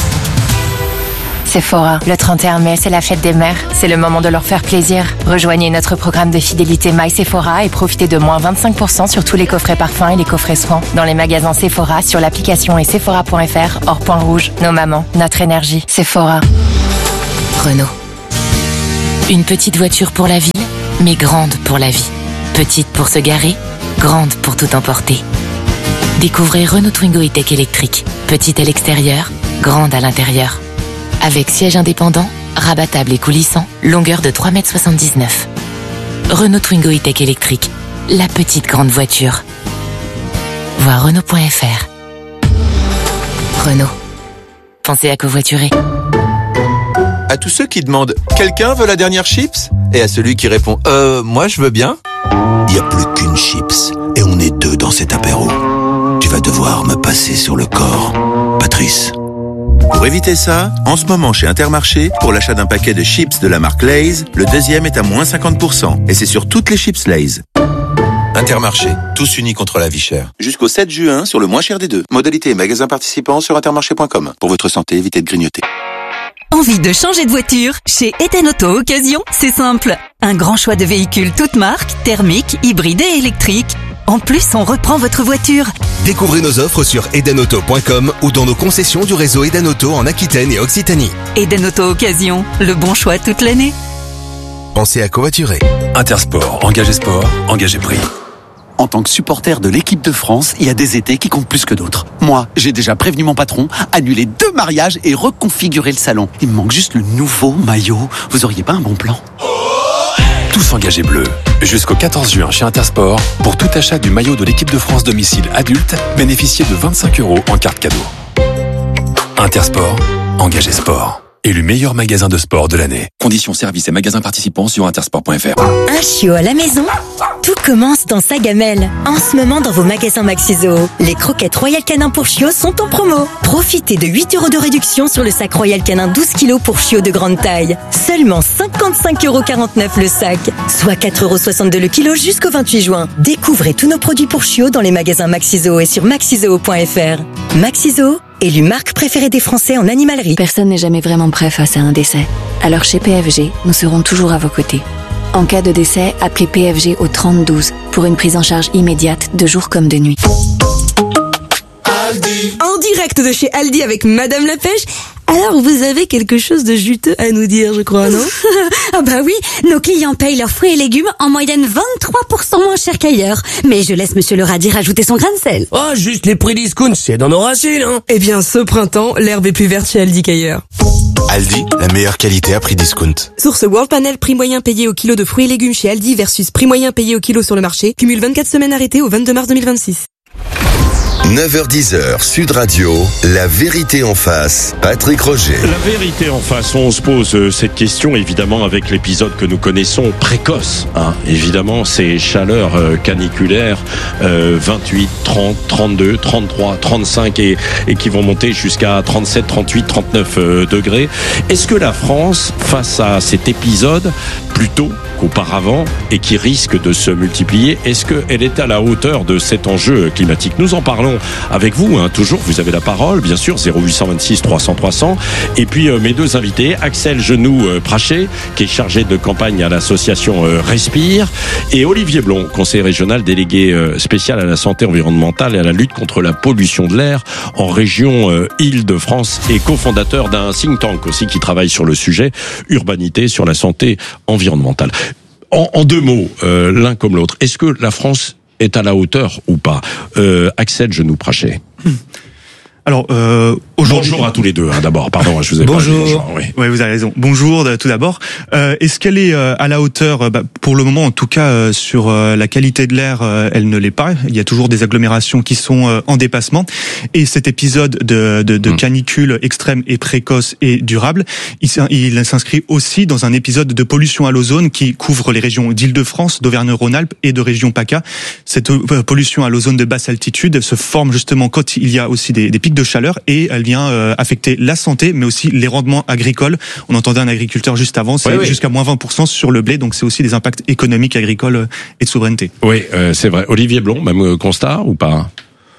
Sephora, le 31 mai, c'est la fête des mères. C'est le moment de leur faire plaisir. Rejoignez notre programme de fidélité My Sephora et profitez de moins 25% sur tous les coffrets parfums et les coffrets soins. Dans les magasins Sephora, sur l'application et sephora.fr, hors point rouge. Nos mamans, notre énergie. Sephora. Renault. Une petite voiture pour la ville, mais grande pour la vie. Petite pour se garer, grande pour tout emporter. Découvrez Renault Twingo E-Tech électrique. Petite à l'extérieur, grande à l'intérieur. Avec siège indépendant, rabattable et coulissant, longueur de 3,79 m. Renault Twingo E-Tech électrique, la petite grande voiture. Voir Renault.fr. Renault. Pensez à covoiturer. À tous ceux qui demandent « Quelqu'un veut la dernière chips ?» et à celui qui répond « Moi je veux bien ?» Il n'y a plus qu'une chips et on est deux dans cet apéro. Tu vas devoir me passer sur le corps, Patrice. Pour éviter ça, en ce moment chez Intermarché, pour l'achat d'un paquet de chips de la marque Lay's, le deuxième est à moins 50%. Et c'est sur toutes les chips Lay's. Intermarché, tous unis contre la vie chère. Jusqu'au 7 juin sur le moins cher des deux. Modalité et magasins participants sur intermarché.com. Pour votre santé, évitez de grignoter. Envie de changer de voiture? Chez Eden Auto Occasion, c'est simple. Un grand choix de véhicules toutes marques, thermiques, hybrides et électriques. En plus, on reprend votre voiture. Découvrez nos offres sur edenauto.com ou dans nos concessions du réseau Eden Auto en Aquitaine et Occitanie. Eden Auto Occasion, le bon choix toute l'année. Pensez à covoiturer. Intersport, engagez sport, engagez prix. En tant que supporter de l'équipe de France, il y a des étés qui comptent plus que d'autres. Moi, j'ai déjà prévenu mon patron, annulé 2 mariages et reconfiguré le salon. Il me manque juste le nouveau maillot. Vous auriez pas un bon plan? Tous engagés bleus. Jusqu'au 14 juin chez Intersport, pour tout achat du maillot de l'équipe de France domicile adulte, bénéficiez de 25 € en carte cadeau. Intersport, engagez sport. Élu meilleur magasin de sport de l'année. Conditions, services et magasins participants sur intersport.fr. Un chiot à la maison? Tout commence dans sa gamelle. En ce moment, dans vos magasins Maxiso, les croquettes Royal Canin pour chiots sont en promo. Profitez de 8 € de réduction sur le sac Royal Canin 12 kg pour chiots de grande taille. Seulement 55,49 € le sac, soit 4,62 € le kilo jusqu'au 28 juin. Découvrez tous nos produits pour chiots dans les magasins Maxiso et sur maxiso.fr. Maxiso, élu marque préférée des Français en animalerie. Personne n'est jamais vraiment prêt face à un décès. Alors chez PFG, nous serons toujours à vos côtés. En cas de décès, appelez PFG au 3012 pour une prise en charge immédiate de jour comme de nuit. Aldi. En direct de chez Aldi avec Madame la Pêche. Alors vous avez quelque chose de juteux à nous dire, je crois, non? Ah bah oui, nos clients payent leurs fruits et légumes en moyenne 23% moins cher qu'ailleurs. Mais je laisse Monsieur le radis rajouter son grain de sel. Oh, juste les prix discount, c'est dans nos racines, hein. Eh bien, ce printemps, l'herbe est plus verte chez Aldi qu'ailleurs. Aldi, la meilleure qualité à prix discount. Source World Panel, prix moyen payé au kilo de fruits et légumes chez Aldi versus prix moyen payé au kilo sur le marché. Cumule 24 semaines arrêtées au 22 mars 2026. 9h-10h, Sud Radio, la vérité en face, Patrick Roger. La vérité en face, on se pose cette question évidemment avec l'épisode que nous connaissons précoce. Hein. Évidemment, ces chaleurs caniculaires 28, 30, 32, 33, 35 et qui vont monter jusqu'à 37, 38, 39 degrés. Est-ce que la France, face à cet épisode, plus tôt qu'auparavant et qui risque de se multiplier. Est-ce qu'elle est à la hauteur de cet enjeu climatique? Nous en parlons avec vous, toujours, vous avez la parole, bien sûr, 0826 300 300. Et puis mes deux invités, Axel Genoux-Praché, qui est chargé de campagne à l'association Respire, et Olivier Blon, conseiller régional délégué spécial à la santé environnementale et à la lutte contre la pollution de l'air en région Île-de-France et cofondateur d'un think tank aussi qui travaille sur le sujet urbanité, sur la santé environnementale. En deux mots, l'un comme l'autre, est-ce que la France est à la hauteur ou pas? Axel Genoux-Praché. Alors, bonjour à tous les deux, d'abord. Pardon, je vous ai bonjour. Pas dit bonjour. Oui, vous avez raison. Bonjour, tout d'abord. Est-ce qu'elle est à la hauteur? Pour le moment, en tout cas, sur la qualité de l'air, elle ne l'est pas. Il y a toujours des agglomérations qui sont en dépassement. Et cet épisode de canicule extrême et précoce et durable, il s'inscrit aussi dans un épisode de pollution à l'ozone qui couvre les régions d'Île-de-France, d'Auvergne-Rhône-Alpes et de région PACA. Cette pollution à l'ozone de basse altitude se forme justement quand il y a aussi des pics de chaleur, et elle vient affecter la santé mais aussi les rendements agricoles. On entendait un agriculteur juste avant, c'est jusqu'à moins 20% sur le blé, donc c'est aussi des impacts économiques, agricoles et de souveraineté. Oui, c'est vrai. Olivier Blon, même constat ou pas?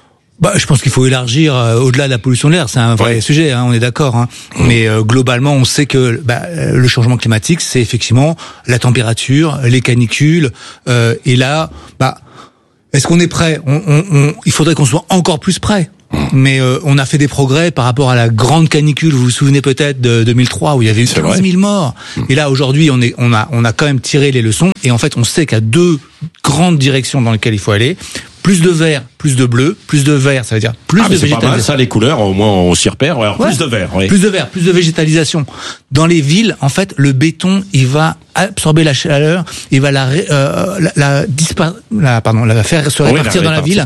Je pense qu'il faut élargir au-delà de la pollution de l'air, c'est un vrai sujet, on est d'accord. Mais globalement, on sait que le changement climatique, c'est effectivement la température, les canicules, et là, est-ce qu'on est prêt? Il faudrait qu'on soit encore plus prêt. Mais on a fait des progrès par rapport à la grande canicule, vous vous souvenez peut-être de 2003 où il y avait eu 15 000 morts. Et là aujourd'hui on a quand même tiré les leçons, et en fait on sait qu'il y a deux grandes directions dans lesquelles il faut aller. Plus de vert, plus de bleu. Plus de vert, ça veut dire plus de végétalisation. C'est pas mal, ça, les couleurs, au moins on s'y repère. Alors, plus de vert, Plus de vert, plus de végétalisation. Dans les villes, en fait, le béton, il va absorber la chaleur, il va la faire se répartir dans la ville.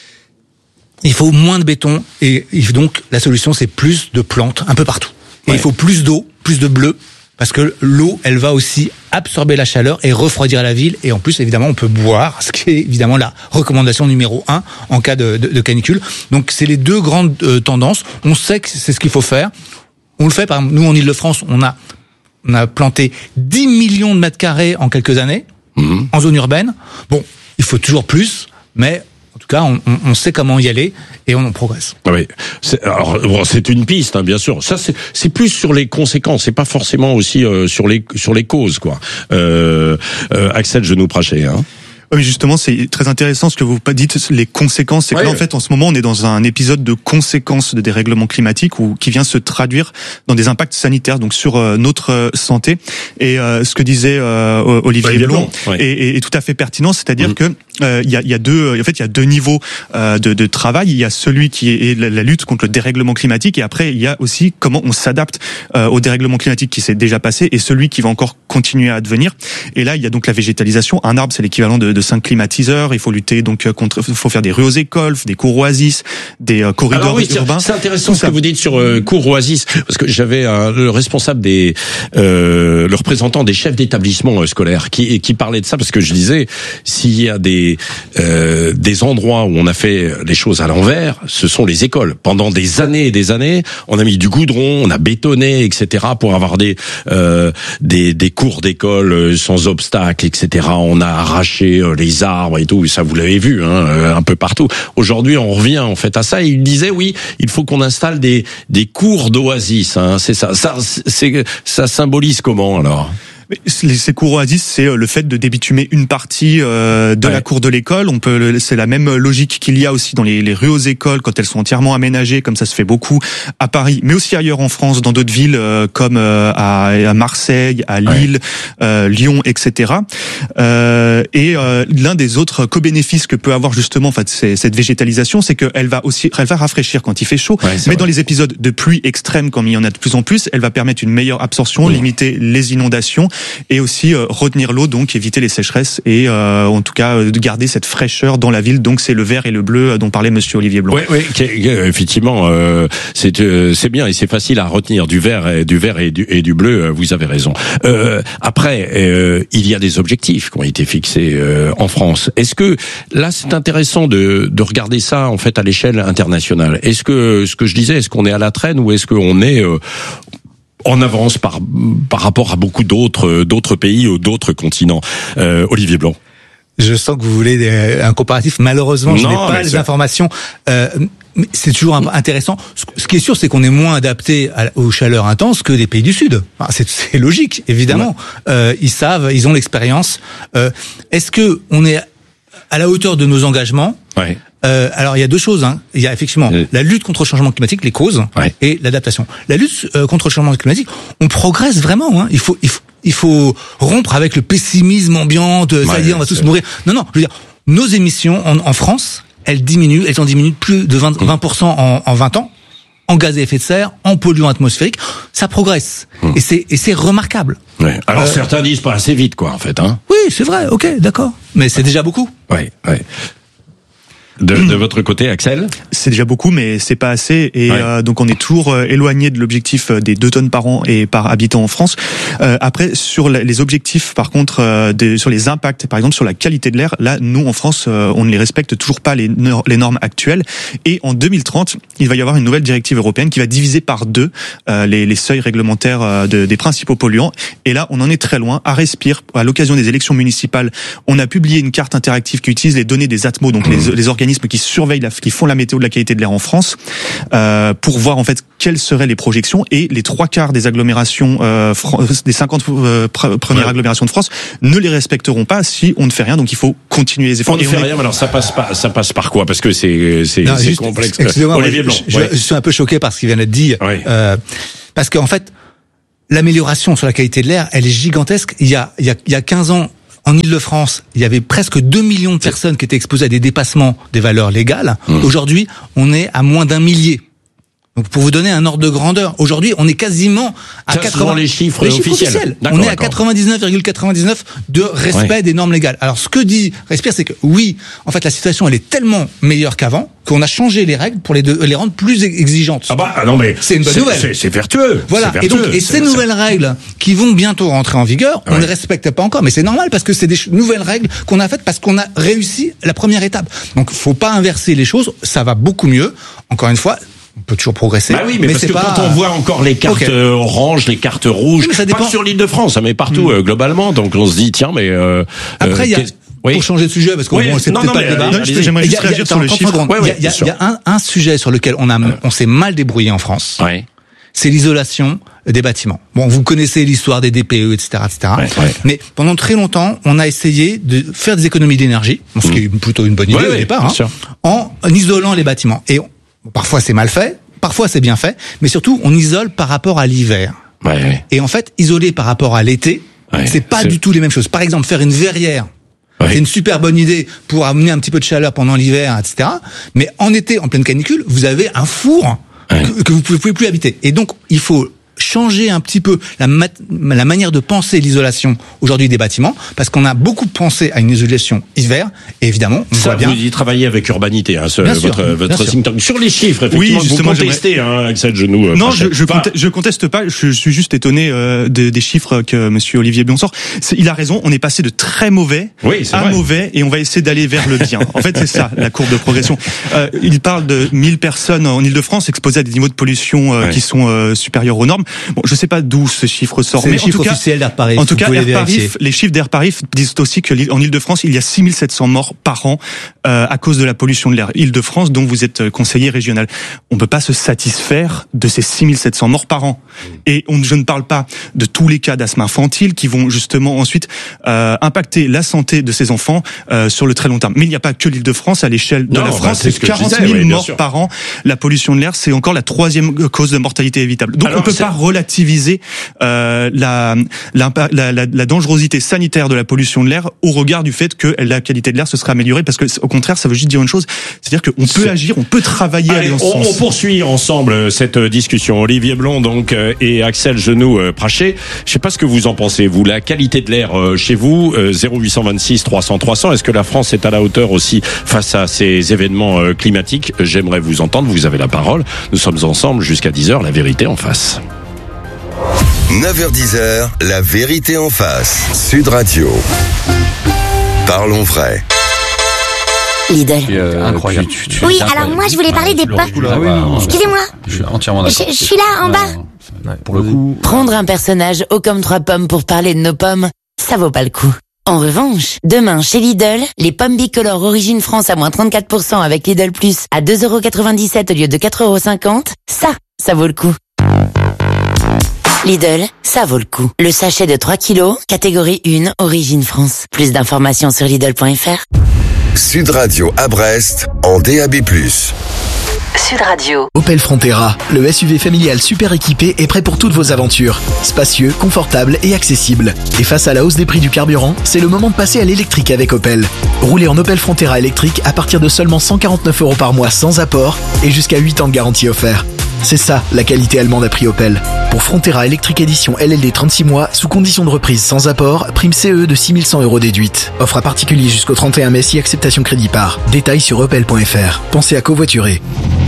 Il faut moins de béton, et donc la solution c'est plus de plantes un peu partout. Et il faut plus d'eau, plus de bleu, parce que l'eau, elle va aussi absorber la chaleur et refroidir la ville. Et en plus, évidemment, on peut boire, ce qui est évidemment la recommandation numéro 1 en cas de canicule. Donc c'est les deux grandes tendances. On sait que c'est ce qu'il faut faire. On le fait, par exemple, nous en Île-de-France, on a planté 10 millions de mètres carrés en quelques années, en zone urbaine. Bon, il faut toujours plus, mais en tout cas, on sait comment y aller et on en progresse. Oui, c'est une piste, bien sûr. Ça, c'est plus sur les conséquences, c'est pas forcément aussi sur les causes, quoi. Axel Genoux-Praché, Oui, justement, c'est très intéressant ce que vous dites, les conséquences. C'est que là, en fait, en ce moment, on est dans un épisode de conséquences de dérèglement climatique qui vient se traduire dans des impacts sanitaires, donc sur notre santé. Et ce que disait Olivier Blon est tout à fait pertinent, c'est-à-dire que il y a deux niveaux de travail. Il y a celui qui est la lutte contre le dérèglement climatique, et après il y a aussi comment on s'adapte au dérèglement climatique qui s'est déjà passé et celui qui va encore continuer à advenir. Et là, il y a donc la végétalisation. Un arbre, c'est l'équivalent de 5 climatiseurs. Il faut lutter donc il faut faire des rues aux écoles, des cours oasis, des corridors urbains. C'est intéressant ce que vous dites sur cours oasis, parce que j'avais le responsable le représentant des chefs d'établissement scolaires qui parlait de ça, parce que je disais, s'il y a des endroits où on a fait les choses à l'envers, ce sont les écoles. Pendant des années et des années, on a mis du goudron, on a bétonné, etc. pour avoir des cours d'école sans obstacle, etc. On a arraché les arbres et tout, ça vous l'avez vu, un peu partout. Aujourd'hui, on revient en fait à ça. Et il disait oui, il faut qu'on installe des cours d'oasis. C'est ça. Ça symbolise comment alors? Ces cours oasis, c'est le fait de débitumer une partie de la cour de l'école. C'est la même logique qu'il y a aussi dans les rues aux écoles quand elles sont entièrement aménagées, comme ça se fait beaucoup à Paris, mais aussi ailleurs en France, dans d'autres villes comme à Marseille, à Lille, Lyon, etc. Et l'un des autres co-bénéfices que peut avoir justement en fait cette végétalisation, c'est qu'elle va rafraîchir quand il fait chaud, mais dans les épisodes de pluie extrême, comme il y en a de plus en plus, elle va permettre une meilleure absorption, limiter les inondations, et aussi retenir l'eau, donc éviter les sécheresses et en tout cas de garder cette fraîcheur dans la ville. Donc c'est le vert et le bleu dont parlait Monsieur Olivier Blon. Oui, effectivement, c'est bien et c'est facile à retenir du vert et du bleu. Vous avez raison. Après, il y a des objectifs qui ont été fixés en France. Est-ce que là c'est intéressant de regarder ça en fait à l'échelle internationale? Est-ce que ce que je disais, est-ce qu'on est à la traîne ou est-ce qu'on est en avance par rapport à beaucoup d'autres pays ou d'autres continents. Olivier Blanc. Je sens que vous voulez un comparatif. Malheureusement, je n'ai pas les informations. Mais c'est toujours intéressant. Ce qui est sûr, c'est qu'on est moins adapté aux chaleurs intenses que les pays du Sud. Enfin, c'est logique, évidemment. Ouais. Ils ont l'expérience. Est-ce que on est à la hauteur de nos engagements? Ouais. Alors il y a deux choses. Il y a effectivement la lutte contre le changement climatique, les causes, et l'adaptation. La lutte contre le changement climatique, on progresse vraiment. Il faut rompre avec le pessimisme ambiant. Ça y est, on va tous mourir. Non. Je veux dire, nos émissions en France, elles ont diminué de plus de 20% en 20 ans. En gaz à effet de serre, en polluants atmosphériques, ça progresse. Et c'est remarquable. Ouais. Alors certains disent pas assez vite, en fait. Oui, c'est vrai, ok, d'accord. Mais c'est déjà beaucoup. Ouais. De votre côté, Axel? C'est déjà beaucoup, mais c'est pas assez. Et donc on est toujours éloigné de l'objectif des 2 tonnes par an et par habitant en France. Après, sur les objectifs, par contre, sur les impacts, par exemple sur la qualité de l'air, là, nous en France, on ne les respecte toujours pas les normes actuelles. Et en 2030, il va y avoir une nouvelle directive européenne qui va diviser par 2 les seuils réglementaires des principaux polluants. Et là, on en est très loin. À Respire, à l'occasion des élections municipales, on a publié une carte interactive qui utilise les données des Atmo, donc les organismes qui surveillent, qui font la météo de la qualité de l'air en France, pour voir en fait quelles seraient les projections. Et les 3/4 des agglomérations, des 50 premières agglomérations de France, ne les respecteront pas si on ne fait rien. Donc il faut continuer les efforts. On ne fait rien. Alors ça passe par quoi? Parce que c'est complexe. Excusez-moi, Olivier Blanc. Je suis un peu choqué par ce qui vient d'être dit. Parce qu'en fait, l'amélioration sur la qualité de l'air, elle est gigantesque. Il y a 15 ans, en Île-de-France, il y avait presque 2 millions de personnes qui étaient exposées à des dépassements des valeurs légales. Aujourd'hui, on est à moins d'1 millier. Donc, pour vous donner un ordre de grandeur, aujourd'hui, on est quasiment à 80. Les chiffres officiels. On est à 99,99 de respect des normes légales. Alors, ce que dit Respire, c'est que oui, en fait, la situation, elle est tellement meilleure qu'avant qu'on a changé les règles pour les rendre plus exigeantes. Non, mais c'est une bonne nouvelle. C'est vertueux. Voilà. Et ces nouvelles règles qui vont bientôt rentrer en vigueur, on ne les respecte pas encore. Mais c'est normal parce que c'est des nouvelles règles qu'on a faites parce qu'on a réussi la première étape. Donc, faut pas inverser les choses. Ça va beaucoup mieux. Encore une fois, on peut toujours progresser. Oui, mais parce que quand on voit encore les cartes oranges, les cartes rouges, ça dépend. Pas sur l'Île-de-France, mais partout globalement. Donc on se dit tiens, mais après il y a pour changer de sujet parce que c'est peut-être pas le débat. J'aimerais juste réagir sur le chiffre. Il y a un sujet sur lequel on s'est mal débrouillé en France. C'est l'isolation des bâtiments. Bon, vous connaissez l'histoire des DPE, etc. Mais pendant très longtemps, on a essayé de faire des économies d'énergie, ce qui est plutôt une bonne idée au départ, en isolant les bâtiments. Et parfois c'est mal fait, parfois c'est bien fait, mais surtout on isole par rapport à l'hiver. Et en fait, isoler par rapport à l'été, c'est pas du tout les mêmes choses. Par exemple, faire une verrière, c'est une super bonne idée pour amener un petit peu de chaleur pendant l'hiver, etc. Mais en été, en pleine canicule, vous avez un four que vous pouvez plus habiter. Et donc, il faut changer un petit peu la manière de penser l'isolation aujourd'hui des bâtiments, parce qu'on a beaucoup pensé à une isolation hiver, et évidemment, on voit bien. Vous y travaillez avec Urbanité, votre think tank. Sur les chiffres, effectivement, oui, vous contestez, Axel Genoux. Non, je conteste pas, je suis juste étonné des chiffres que monsieur Olivier Blanc sort. Il a raison, on est passé de très mauvais à mauvais, et on va essayer d'aller vers le bien. En fait, c'est ça, la courbe de progression. Il parle de 1000 personnes en Île-de-France exposées à des niveaux de pollution qui sont supérieurs aux normes. Bon, je sais pas d'où ce chiffre sort, mais les chiffres officiels d'Airparif. En tout cas, les chiffres d'Airparif disent aussi que en Île-de-France, il y a 6700 morts par an à cause de la pollution de l'air. Île-de-France, dont vous êtes conseiller régional. On peut pas se satisfaire de ces 6700 morts par an. Et je ne parle pas de tous les cas d'asthme infantile qui vont justement ensuite impacter la santé de ces enfants sur le très long terme. Mais il n'y a pas que l'Île-de-France. À l'échelle de la France, c'est 40 000 morts par an. La pollution de l'air, c'est encore la 3e cause de mortalité évitable. Donc on peut pas relativiser la dangerosité sanitaire de la pollution de l'air au regard du fait que la qualité de l'air se serait améliorée, parce que au contraire, ça veut juste dire une chose, c'est-à-dire qu'on peut agir, on peut travailler. Allez, dans ce sens. On poursuit ensemble cette discussion. Olivier Blanc donc et Axel Genoux-Praché. Je sais pas ce que vous en pensez, vous, la qualité de l'air chez vous, 0826 300 300. Est-ce que la France est à la hauteur aussi face à ces événements climatiques? J'aimerais vous entendre. Vous avez la parole. Nous sommes ensemble jusqu'à 10h. La vérité en face. 9h-10h, la vérité en face. Sud Radio. Parlons vrai. Lidl. Incroyable. Oui, alors moi je voulais parler des pommes. Excusez-moi. Je suis entièrement d'accord. Je suis là en bas. Pour le coup. Prendre un personnage haut comme 3 pommes pour parler de nos pommes, ça vaut pas le coup. En revanche, demain chez Lidl, les pommes bicolores Origine France à moins 34% avec Lidl Plus à 2,97€ au lieu de 4,50€, ça vaut le coup. Lidl, ça vaut le coup. Le sachet de 3 kilos, catégorie 1, Origine France. Plus d'informations sur Lidl.fr. Sud Radio à Brest, en DAB+. Sud Radio. Opel Frontera, le SUV familial super équipé est prêt pour toutes vos aventures. Spacieux, confortable et accessible. Et face à la hausse des prix du carburant, c'est le moment de passer à l'électrique avec Opel. Roulez en Opel Frontera électrique à partir de seulement 149€ par mois sans apport et jusqu'à 8 ans de garantie offert. C'est ça, la qualité allemande à prix Opel. Pour Frontera électrique édition LLD 36 mois, sous condition de reprise sans apport, prime CE de 6100€ déduite. Offre à particulier jusqu'au 31 mai si acceptation crédit par. Détails sur opel.fr. Pensez à covoiturer.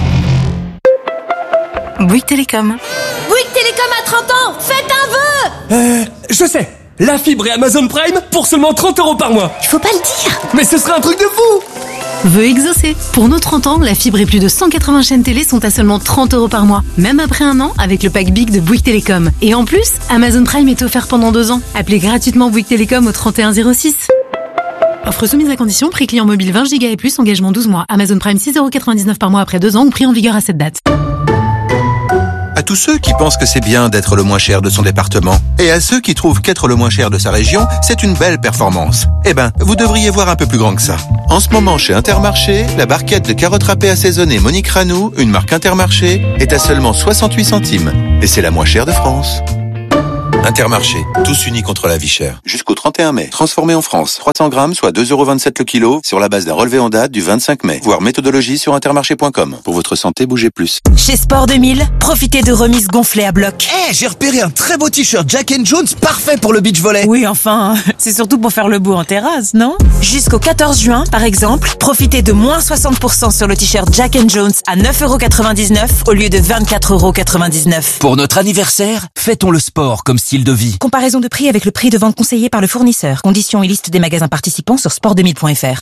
Bouygues Télécom. Bouygues Télécom a 30 ans. Faites un vœu. Je sais. La fibre et Amazon Prime pour seulement 30€ par mois. Il faut pas le dire. Mais ce serait un truc de fou. Vœu exaucé. Pour nos 30 ans, la fibre et plus de 180 chaînes télé sont à seulement 30€ par mois. Même après un an, avec le pack Big de Bouygues Télécom. Et en plus, Amazon Prime est offert pendant 2 ans. Appelez gratuitement Bouygues Télécom au 3106. Offre soumise à condition, prix client mobile 20 Go et plus, engagement 12 mois. Amazon Prime 6,99€ par mois après 2 ans ou prix en vigueur à cette date. À tous ceux qui pensent que c'est bien d'être le moins cher de son département, et à ceux qui trouvent qu'être le moins cher de sa région, c'est une belle performance. Eh ben, vous devriez voir un peu plus grand que ça. En ce moment, chez Intermarché, la barquette de carottes râpées assaisonnées Monique Ranou, une marque Intermarché, est à seulement 68 centimes. Et c'est la moins chère de France. Intermarché, tous unis contre la vie chère. Jusqu'au 31 mai. Transformé en France. 300 grammes, soit 2,27€ le kilo, sur la base d'un relevé en date du 25 mai. Voir méthodologie sur intermarché.com. Pour votre santé, bougez plus. Chez Sport 2000, profitez de remises gonflées à bloc. J'ai repéré un très beau t-shirt Jack & Jones, parfait pour le beach volley. Oui, enfin, c'est surtout pour faire le beau en terrasse, non? Jusqu'au 14 juin, par exemple, profitez de moins 60% sur le t-shirt Jack & Jones à 9,99€ au lieu de 24,99€. Pour notre anniversaire, fêtons le sport comme style de vie. Comparaison de prix avec le prix de vente conseillé par le fournisseur. Conditions et liste des magasins participants sur sport2000.fr.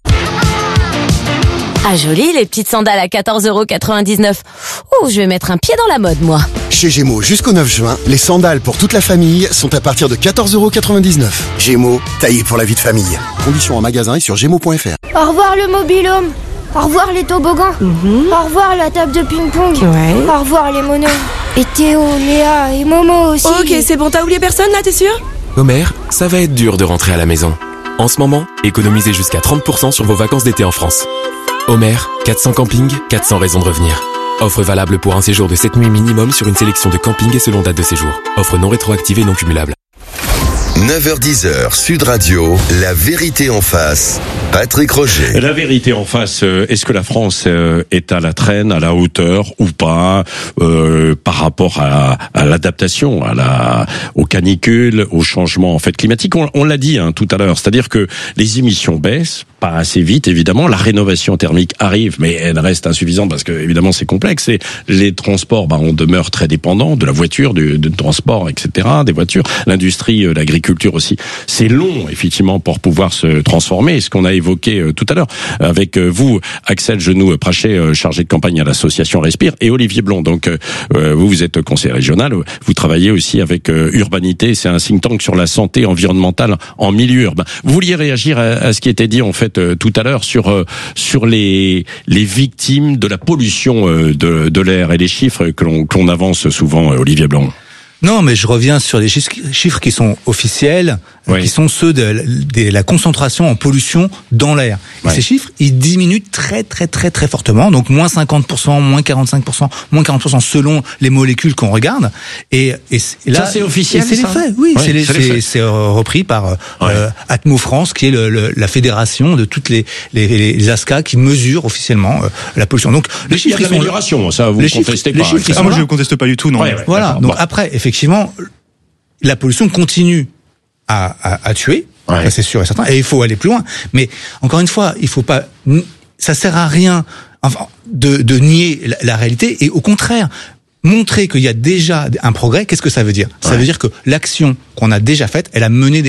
Ah joli, les petites sandales à 14,99€. Oh, je vais mettre un pied dans la mode, moi. Chez Gémeaux, jusqu'au 9 juin, les sandales pour toute la famille sont à partir de 14,99€. Gémeaux, taillé pour la vie de famille. Conditions en magasin et sur gémeaux.fr. Au revoir le mobil-home. Au revoir les toboggans. Au revoir la table de ping-pong. Au revoir les monos. Et Théo, Léa et Momo aussi. Ok, c'est bon, t'as oublié personne là, t'es sûr? Homer, ça va être dur de rentrer à la maison. En ce moment, économisez jusqu'à 30% sur vos vacances d'été en France. Homer, 400 campings, 400 raisons de revenir. Offre valable pour un séjour de 7 nuits minimum sur une sélection de campings et selon date de séjour. Offre non rétroactive et non cumulable. 9h-10h, Sud Radio, la vérité en face. Patrick Roger. La vérité en face, est-ce que la France est à la traîne, à la hauteur ou pas par rapport à l'adaptation, aux canicules, au changement en fait climatique? On l'a dit tout à l'heure, c'est-à-dire que les émissions baissent, pas assez vite évidemment, la rénovation thermique arrive, mais elle reste insuffisante parce que évidemment c'est complexe. Et les transports, on demeure très dépendant de la voiture, du transport, etc., des voitures, l'industrie, l'agriculture aussi. C'est long effectivement pour pouvoir se transformer. Ce qu'on a évoqué tout à l'heure avec vous, Axel Genoux-Prachet, chargé de campagne à l'association Respire, et Olivier Blond. Donc vous êtes conseiller régional, vous travaillez aussi avec Urbanité, c'est un think tank sur la santé environnementale en milieu urbain. Vous vouliez réagir à ce qui était dit en fait tout à l'heure sur les victimes de la pollution de l'air et les chiffres que l'on avance souvent, Olivier Blond. Non, mais je reviens sur les chiffres qui sont officiels, qui sont ceux de la concentration en pollution dans l'air. Et ces chiffres, ils diminuent très très très très fortement, donc moins 50%, moins 45%, moins 40% selon les molécules qu'on regarde. Et là, ça c'est officiel, c'est les faits. Oui, c'est repris par Atmo France, qui est la fédération de toutes les ASCA qui mesurent officiellement la pollution. Donc les chiffres, il y a de l'amélioration, ça vous contestez pas. Moi je ne conteste pas du tout, non. Voilà. Donc après, effectivement, la pollution continue à tuer, ça c'est sûr et certain, et il faut aller plus loin. Mais encore une fois, il faut pas, ça sert à rien, de nier la réalité, et au contraire, montrer qu'il y a déjà un progrès. Qu'est-ce que ça veut dire? Ça veut dire que l'action qu'on a déjà faite, elle a mené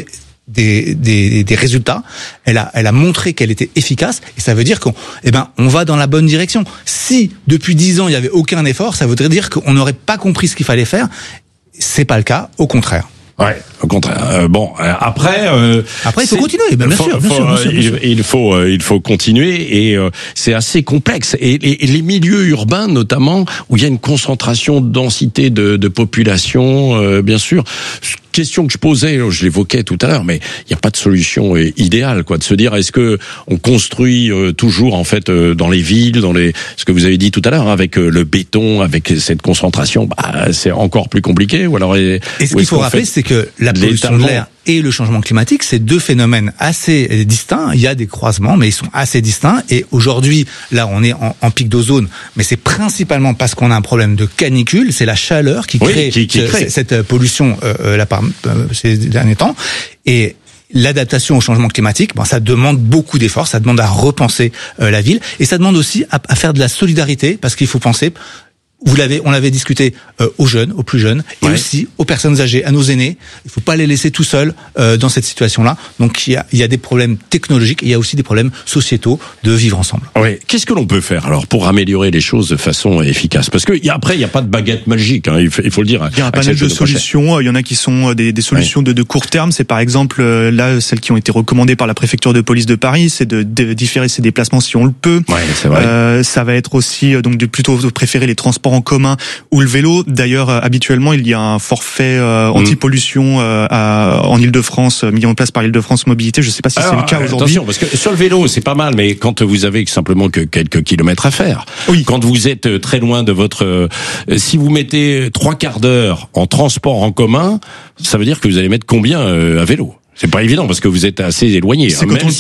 des résultats. Elle a montré qu'elle était efficace, et ça veut dire qu'on va dans la bonne direction. Si depuis 10 ans il y avait aucun effort, ça voudrait dire qu'on n'aurait pas compris ce qu'il fallait faire. C'est pas le cas, au contraire. Ouais, au contraire. Après, il faut continuer. Bien sûr. Il faut continuer, et c'est assez complexe. Et les milieux urbains, notamment, où il y a une concentration de densité de population, bien sûr. Question que je posais, je l'évoquais tout à l'heure, mais il n'y a pas de solution idéale, quoi, de se dire est-ce que on construit toujours en fait dans les villes, ce que vous avez dit tout à l'heure, avec le béton, avec cette concentration, c'est encore plus compliqué, ou alors et ce qu'il faut rappeler, c'est que la pollution de l'air et le changement climatique, c'est deux phénomènes assez distincts. Il y a des croisements, mais ils sont assez distincts. Et aujourd'hui, là, on est en pic d'ozone, mais c'est principalement parce qu'on a un problème de canicule. C'est la chaleur qui crée cette pollution ces derniers temps. Et l'adaptation au changement climatique, ça demande beaucoup d'efforts, ça demande à repenser la ville, et ça demande aussi à faire de la solidarité, parce qu'il faut penser. On l'avait discuté aux jeunes, aux plus jeunes, et aussi aux personnes âgées, à nos aînés. Il faut pas les laisser tout seuls dans cette situation-là. Donc il y a des problèmes technologiques, et il y a aussi des problèmes sociétaux de vivre ensemble. Oui. Qu'est-ce que l'on peut faire alors pour améliorer les choses de façon efficace? Parce que après il y a pas de baguette magique, il faut le dire. Il y a un panel de solutions. Il y en a qui sont des solutions de court terme. C'est par exemple là celles qui ont été recommandées par la préfecture de police de Paris, c'est de différer ses déplacements si on le peut. Ouais, c'est vrai. Ça va être aussi donc de plutôt préférer les transports en commun ou le vélo. D'ailleurs, habituellement, il y a un forfait anti-pollution en Île-de-France, mis en place par Île-de-France Mobilité. Je ne sais pas si c'est le cas aujourd'hui. Attention, parce que sur le vélo, c'est pas mal, mais quand vous avez simplement que quelques kilomètres à faire, quand vous êtes très loin de votre... si vous mettez 3 quarts d'heure en transport en commun, ça veut dire que vous allez mettre combien à vélo? C'est pas évident parce que vous êtes assez éloigné. C'est quand on le